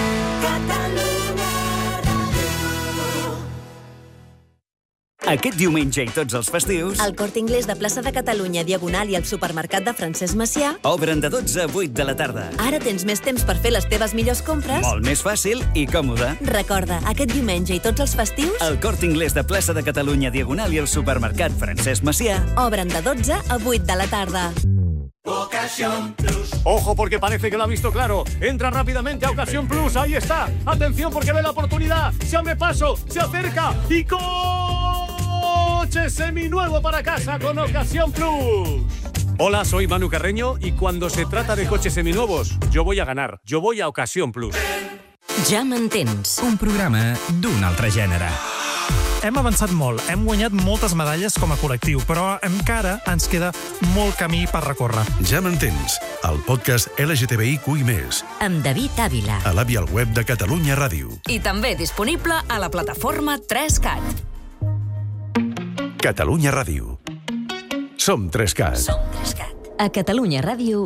Aquest diumenge i tots els festius... El Corte Inglés de Plaça de Catalunya, Diagonal i el supermercat de Francesc Macià obren de dotze a vuit de la tarda. Ara tens més temps per fer les teves millors compres. Molt més fàcil i còmode. Recorda, aquest diumenge i tots els festius... El Corte Inglés de Plaça de Catalunya, Diagonal i el supermercat Francesc Macià obren de dotze a vuit de la tarda. Ocasión Plus. Ojo, porque parece que lo ha visto claro. Entra rápidamente a Ocasión Plus. Ahí está. Atención, porque ve la oportunidad. Se abre paso, se acerca y coche seminuevo para casa con Ocasión Plus. Hola, soy Manu Carreño y cuando se trata de coches seminuevos, yo voy a ganar. Yo voy a Ocasión Plus. Ja m'entens. Un programa d'un altre gènere. Hem avançat molt, hem guanyat moltes medalles com a col·lectiu, però encara ens queda molt camí per recórrer. Ja m'entens, el podcast L G T B I Q i més. Amb David Ávila. A l'app i al web de Catalunya Ràdio. I també disponible a la plataforma tres cat. Catalunya Ràdio. Som tres cat. Som tres cat. A Catalunya Ràdio...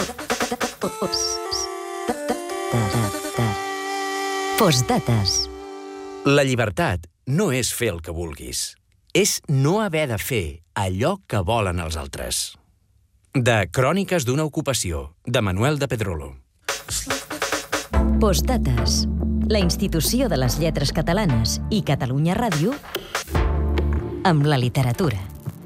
Postdates. La llibertat no és fer el que vulguis. És no haver de fer allò que volen els altres. De Cròniques d'una ocupació, de Manuel de Pedrolo. Postdates. La institució de les lletres catalanes i Catalunya Ràdio amb la literatura.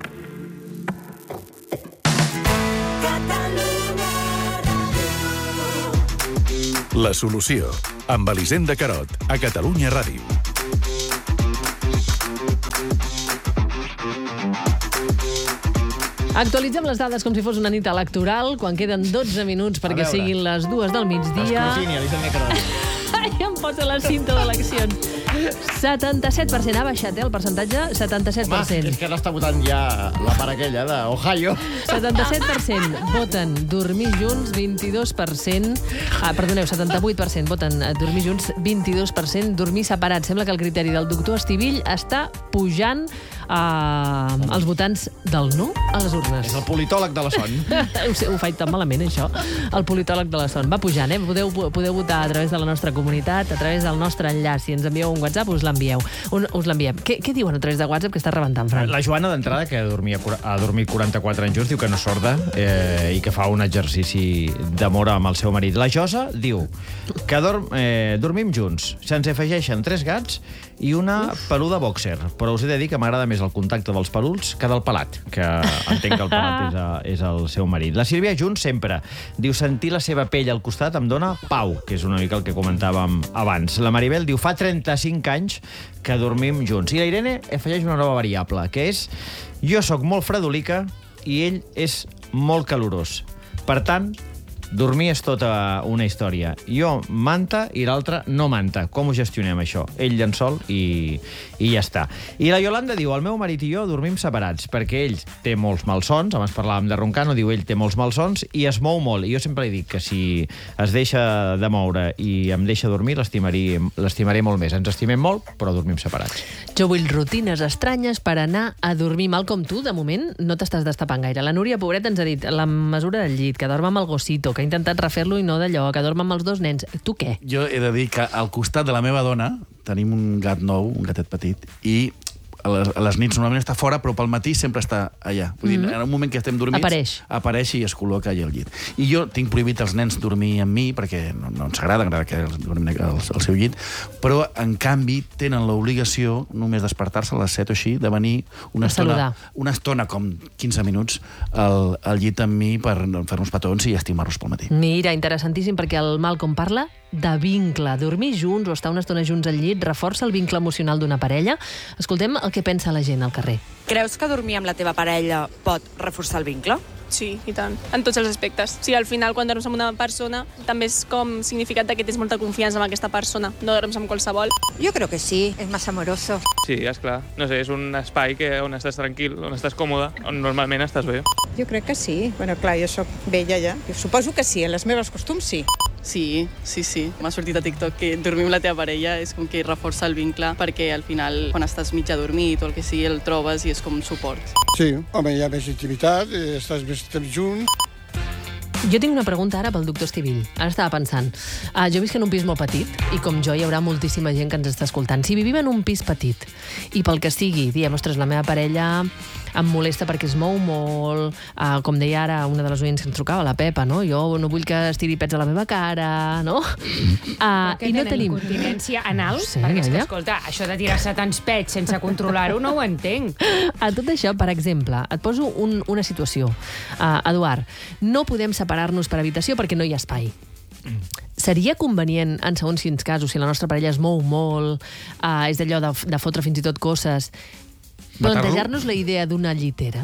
La solució, amb Elisenda Carot, a Catalunya Ràdio. Actualitzem les dades com si fos una nit electoral, quan queden dotze minuts perquè siguin les dues del migdia. Escrutini, Elisenda Carot. Ai, em posa la cinta d'eleccions. setanta-set per cent ha baixat, eh, el percentatge? setanta-set per cent. Home, és que ara està votant ja la part aquella d'Ohio. setanta-set per cent voten dormir junts, vint-i-dos per cent... Ah, perdoneu, setanta-vuit per cent voten dormir junts, vint-i-dos per cent dormir separats. Sembla que el criteri del doctor Estivill està pujant uh, els votants del no a les urnes. És el politòleg de la son. ho, sé, ho faig tan malament, això. El politòleg de la son. Va pujant, eh? Podeu, podeu votar a través de la nostra comunitat, a través del nostre enllaç. Si ens envieu un WhatsApp, us l'envieu. Us l'enviem. Què, què diuen a través de WhatsApp que està rebentant, Fran? La Joana, d'entrada, que dormia, ha dormit quaranta-quatre anys junts, diu que no és sorda eh, i que fa un exercici d'amor amb el seu marit. La Josa diu que dorm, eh, dormim junts. Se'ns afegeixen tres gats i una peluda boxer. Però us he de dir que m'agrada més el contacte dels peluts que del pelat, que entenc que el pelat és, a, és el seu marit. La Sílvia junts sempre. Diu sentir la seva pell al costat em dona pau, que és una mica el que comentàvem abans. La Maribel diu fa trenta-cinc anys que dormim junts. I la Irene afegeix una nova variable, que és jo sóc molt fredolica i ell és molt calorós. Per tant, dormir és tota una història. Jo manta i l'altre no manta. Com ho gestionem, això? Ell llençol i, i ja està. I la Yolanda diu, el meu marit i jo dormim separats, perquè ell té molts malsons, abans parlàvem de roncar, no diu ell té molts malsons, i es mou molt. I jo sempre li dic que si es deixa de moure i em deixa dormir, l'estimaré molt més. Ens estimem molt, però dormim separats. Jo vull rutines estranyes per anar a dormir mal com tu. De moment, no t'estàs destapant gaire. La Núria, pobreta, ens ha dit la mesura del llit, que dorm amb el gossito, que ha intentat refer-lo i no d'allò, que dorm amb els dos nens. Tu què? Jo he de dir que al costat de la meva dona tenim un gat nou, un gatet petit, i a les, a les nits normalment està fora, però pel matí sempre està allà. Vull dir, mm-hmm. en un moment que estem dormits, apareix. apareix i es col·loca allà al llit. I jo tinc prohibit als nens dormir amb mi, perquè no, no ens agrada, agrada que dormin al, al seu llit, però, en canvi, tenen l'obligació, només despertar-se a les set o així, de venir una estona, una estona, com quinze minuts, al, al llit amb mi per fer-nos petons i estimar-los pel matí. Mira, interessantíssim, perquè el Malcolm parla de vincle. Dormir junts o estar una estona junts al llit reforça el vincle emocional d'una parella. Escoltem el que pensa la gent al carrer. Creus que dormir amb la teva parella pot reforçar el vincle? Sí, i tant. En tots els aspectes. Sí, al final, quan dorms amb una persona, també és com significat que tens molta confiança en aquesta persona. No dorms amb qualsevol. Yo creo que sí, es más amoroso. Sí, esclar. No sé, és un espai que, on estàs tranquil, on estàs còmode, on normalment estàs bé. Jo crec que sí. Bueno, clar, jo sóc vella ja. Suposo que sí, en les meves costums sí. Sí, sí, sí. M'ha sortit a TikTok que dormir amb la teva parella és com que reforça el vincle, perquè al final, quan estàs mig adormit o el que sigui, el trobes i és com un suport. Sí, home, hi ha més intimitat, eh, estàs més temps junts. Jo tinc una pregunta ara pel doctor Estivill. Ara estava pensant. Uh, jo visc en un pis molt petit i com jo hi haurà moltíssima gent que ens està escoltant. Si vivim en un pis petit i pel que sigui, diem, ostres, la meva parella em molesta perquè es mou molt, uh, com deia ara una de les oients que ens trucava, la Pepa, no? Jo no vull que estiri pets a la meva cara, no? Uh, I no tenim incontinència anal? No sé, perquè, és que, ella? escolta, això de tirar-se tants pets sense controlar-ho no ho entenc. A tot això, per exemple, et poso un, una situació. Uh, Eduard, no podem separar-nos per habitació perquè no hi ha espai. Mm. Seria convenient, en segons quins casos, si la nostra parella es mou molt, uh, és d'allò de, de fotre fins i tot coses, plantejar-nos la idea d'una llitera?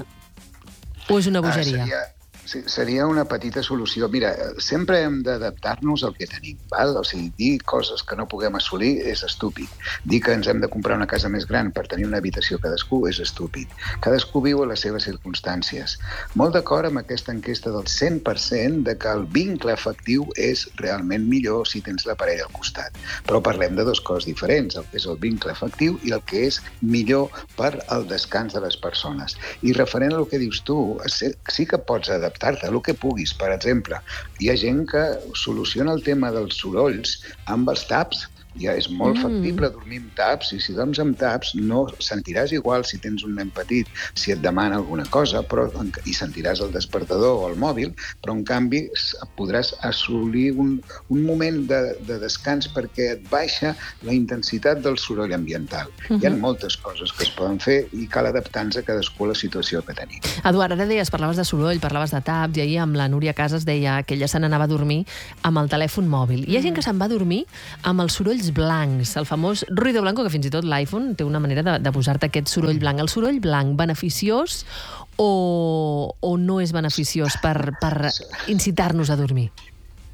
O és una bogeria? Ah, seria, sí, seria una petita solució. Mira, sempre hem d'adaptar-nos al que tenim, val? O sigui, dir coses que no puguem assolir és estúpid. Dir que ens hem de comprar una casa més gran per tenir una habitació cadascú és estúpid. Cadascú viu a les seves circumstàncies. Molt d'acord amb aquesta enquesta del cent per cent de que el vincle afectiu és realment millor si tens la parella al costat. Però parlem de dues coses diferents, el que és el vincle afectiu i el que és millor per al descans de les persones. I referent al que dius tu, sí que pots adaptar-te a el que puguis. Per exemple, hi ha gent que soluciona el tema dels sorolls amb els taps. Ja és molt mm. factible dormir amb taps, i si dorms amb taps no sentiràs igual si tens un nen petit, si et demana alguna cosa, però, i sentiràs el despertador o el mòbil, però en canvi podràs assolir un, un moment de, de descans perquè et baixa la intensitat del soroll ambiental. Mm-hmm. Hi ha moltes coses que es poden fer i cal adaptar-nos a cadascú a la situació que tenim. Eduard, ara deies, parlaves de soroll, parlaves de taps, i ahir amb la Núria Casas deia que ella se n'anava a dormir amb el telèfon mòbil. Hi ha gent que se'n va a dormir amb els sorolls blancs, el famós ruido blanco, que fins i tot l'iPhone té una manera de, de posar-te aquest soroll blanc. El soroll blanc, beneficiós o, o no és beneficiós per, per incitar-nos a dormir?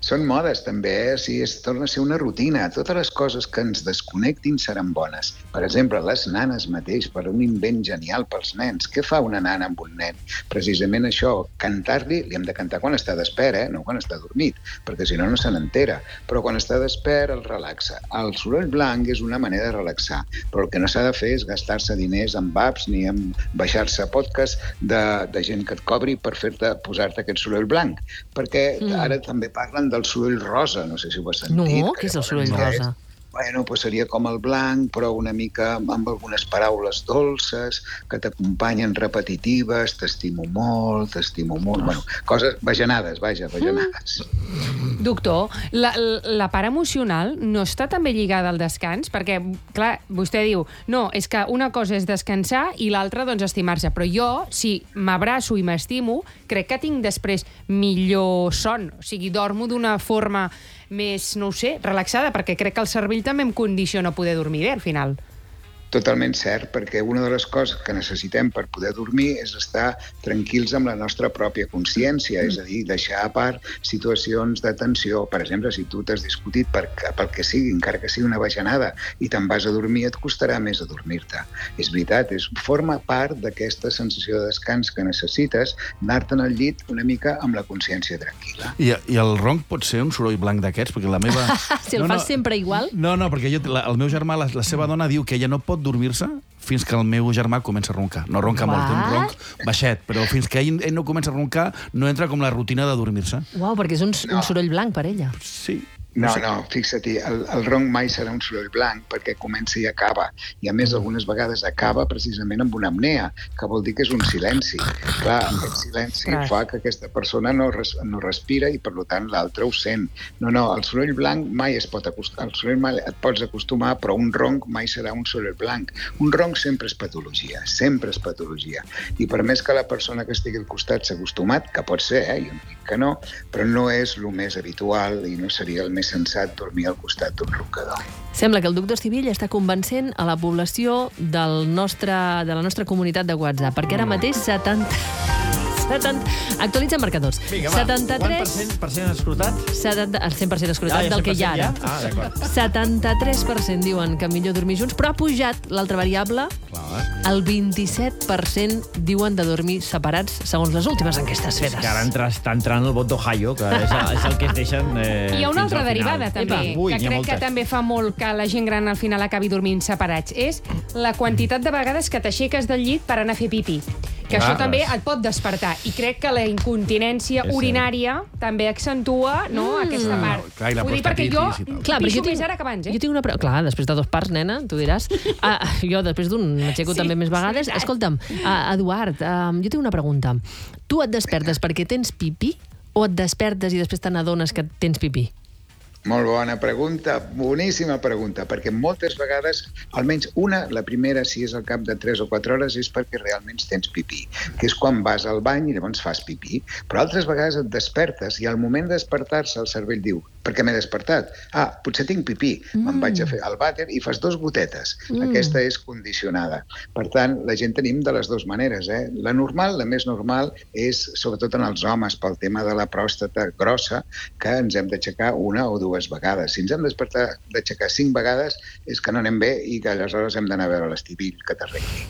Són modes, també, eh? O sigui, es torna a ser una rutina. Totes les coses que ens desconnectin seran bones. Per exemple, les nanes mateix, per un invent genial pels nens. Què fa una nana amb un nen? Precisament això, cantar-li, li hem de cantar quan està despert, eh? No quan està dormit, perquè si no, no se n'entera. Però quan està despert, el relaxa. El soroll blanc és una manera de relaxar, però el que no s'ha de fer és gastar-se diners en apps ni en baixar-se podcast de, de gent que et cobri per fer-te posar-te aquest soroll blanc. Perquè mm. ara també parlen del soroll rosa, no sé si ho has sentit. No, què és el soroll rosa? Bueno, pues seria com el blanc, però una mica amb algunes paraules dolces, que t'acompanyen repetitives, t'estimo molt, t'estimo molt... Bueno, coses bajanades, vaja, bajanades. Mm. Doctor, la, la part emocional no està també lligada al descans? Perquè, clar, vostè diu, no, és que una cosa és descansar i l'altra, doncs, estimar-se. Però jo, si m'abraço i m'estimo, crec que tinc després millor son. O sigui, dormo d'una forma més, no ho sé, relaxada, perquè crec que el cervell també em condiciona a poder dormir bé, al final. Totalment cert, perquè una de les coses que necessitem per poder dormir és estar tranquils amb la nostra pròpia consciència, és a dir, deixar a part situacions de tensió. Per exemple, si tu t'has discutit per, pel que sigui, encara que sigui una bajanada, i te'n vas a dormir, et costarà més adormir-te. És veritat, és, forma part d'aquesta sensació de descans que necessites, anar-te'n al llit una mica amb la consciència tranquil·la. I, I el ronc pot ser un soroll blanc d'aquests? Perquè la meva... si el no, fas no, sempre igual? No, no, perquè jo, la, el meu germà, la, la seva dona, diu que ella no pot dormir-se fins que el meu germà comença a roncar. No ronca molt, té un ronc baixet, però fins que ell, ell no comença a roncar no entra com la rutina de dormir-se. Uau, perquè és un, no. un soroll blanc per ella. Sí. No, no, fixa't-hi, el, el ronc mai serà un soroll blanc perquè comença i acaba. I a més, algunes vegades acaba precisament amb una apnea, que vol dir que és un silenci. Clar, aquest silenci Clar. fa que aquesta persona no, res, no respira i, per tant, l'altre ho sent. No, no, el soroll blanc mai es pot acostumar, el soroll mai et pots acostumar, però un ronc mai serà un soroll blanc. Un ronc sempre és patologia, sempre és patologia. I per més que la persona que estigui al costat s'ha acostumat, que pot ser, eh, jo no dic que no, però no és el més habitual i no seria el més sensat dormir al costat d'un roncador. Sembla que el doctor Estivill està convencent a la població del nostre, de la nostra comunitat de WhatsApp, perquè ara mateix setanta... setanta... Actualitza marcadors. Vinga, va. setanta-tres... Quant per cent escrotat? setanta... El cent per cent escrotat Ah, ja del que hi ha ara. Ja? Ah, d'acord. setanta-tres per cent diuen que millor dormir junts, però ha pujat l'altra variable. Clar. El vint-i-set per cent diuen de dormir separats, segons les últimes enquestes fetes. Que ara entra, està entrant el vot d'Ohio, que és, és el que es deixen eh, Hi ha una fins altra al final. derivada, també, Epa, ui, que crec que també fa molt que la gent gran al final acabi dormint separats. És la quantitat de vegades que t'aixeques del llit per anar a fer pipí. Que això Ah, també res. et pot despertar. I crec que la incontinència És urinària també accentua no, Mm. aquesta part. Clar, i la Vull dir, perquè jo prostatitis i tal. Clar, però pixo jo tinc- més ara que abans, eh? Jo tinc una... pre- Clar, després de dos parts, nena, tu diràs. Ah, jo després d'un m'aixeco Sí, també més és vegades. veritat. Escolta'm, uh, Eduard, uh, jo tinc una pregunta. Tu et despertes perquè tens pipí o et despertes i després te n'adones que tens pipí? Molt bona pregunta, boníssima pregunta, perquè moltes vegades, almenys una, la primera, si és al cap de tres o quatre hores, és perquè realment tens pipí, que és quan vas al bany i llavors fas pipí. Però altres vegades et despertes i al moment de despertar-se el cervell diu, per què m'he despertat? Ah, potser tinc pipí, mm. me'n vaig a fer al vàter i fas dos gotetes. Mm. Aquesta és condicionada. Per tant, la gent tenim de les dues maneres. Eh? La normal, la més normal, és, sobretot en els homes, pel tema de la pròstata grossa, que ens hem d'aixecar una o dues vegades. Si ens hem despertat d'aixecar cinc vegades, és que no anem bé i que aleshores hem d'anar a veure l'Estivill que t'arregli.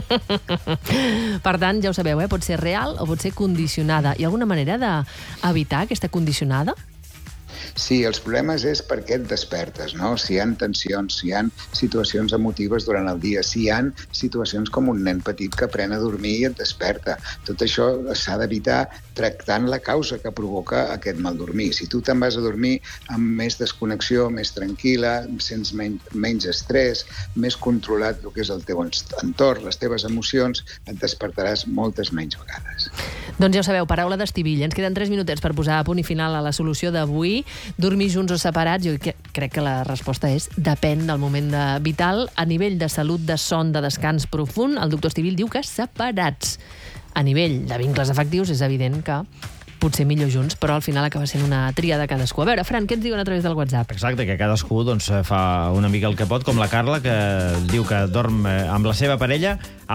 Per tant, ja ho sabeu, eh? Pot ser real o pot ser condicionada. Hi ha alguna manera d'evitar aquesta condicionada? Sí, els problemes és per què et despertes, no? Si hi ha tensions, si hi ha situacions emotives durant el dia, si hi ha situacions com un nen petit que pren a dormir i et desperta. Tot això s'ha d'evitar tractant la causa que provoca aquest mal dormir. Si tu te'n vas a dormir amb més desconnexió, més tranquil·la, sents menys, menys estrès, més controlat el que és el teu entorn, les teves emocions, et despertaràs moltes menys vegades. Doncs ja ho sabeu, paraula d'Estivill. Ens queden tres minutets per posar a punt i final a la solució d'avui. Dormir junts o separats? Jo crec que la resposta és depèn del moment de vital. A nivell de salut, de son, de descans profund, el doctor Estivill diu que separats. A nivell de vincles afectius és evident que potser millor junts, però al final acaba sent una tria de cadascú. A veure, Fran, què ens diuen a través del WhatsApp? Exacte, que cadascú doncs, fa una mica el que pot, com la Carla, que diu que dorm amb la seva parella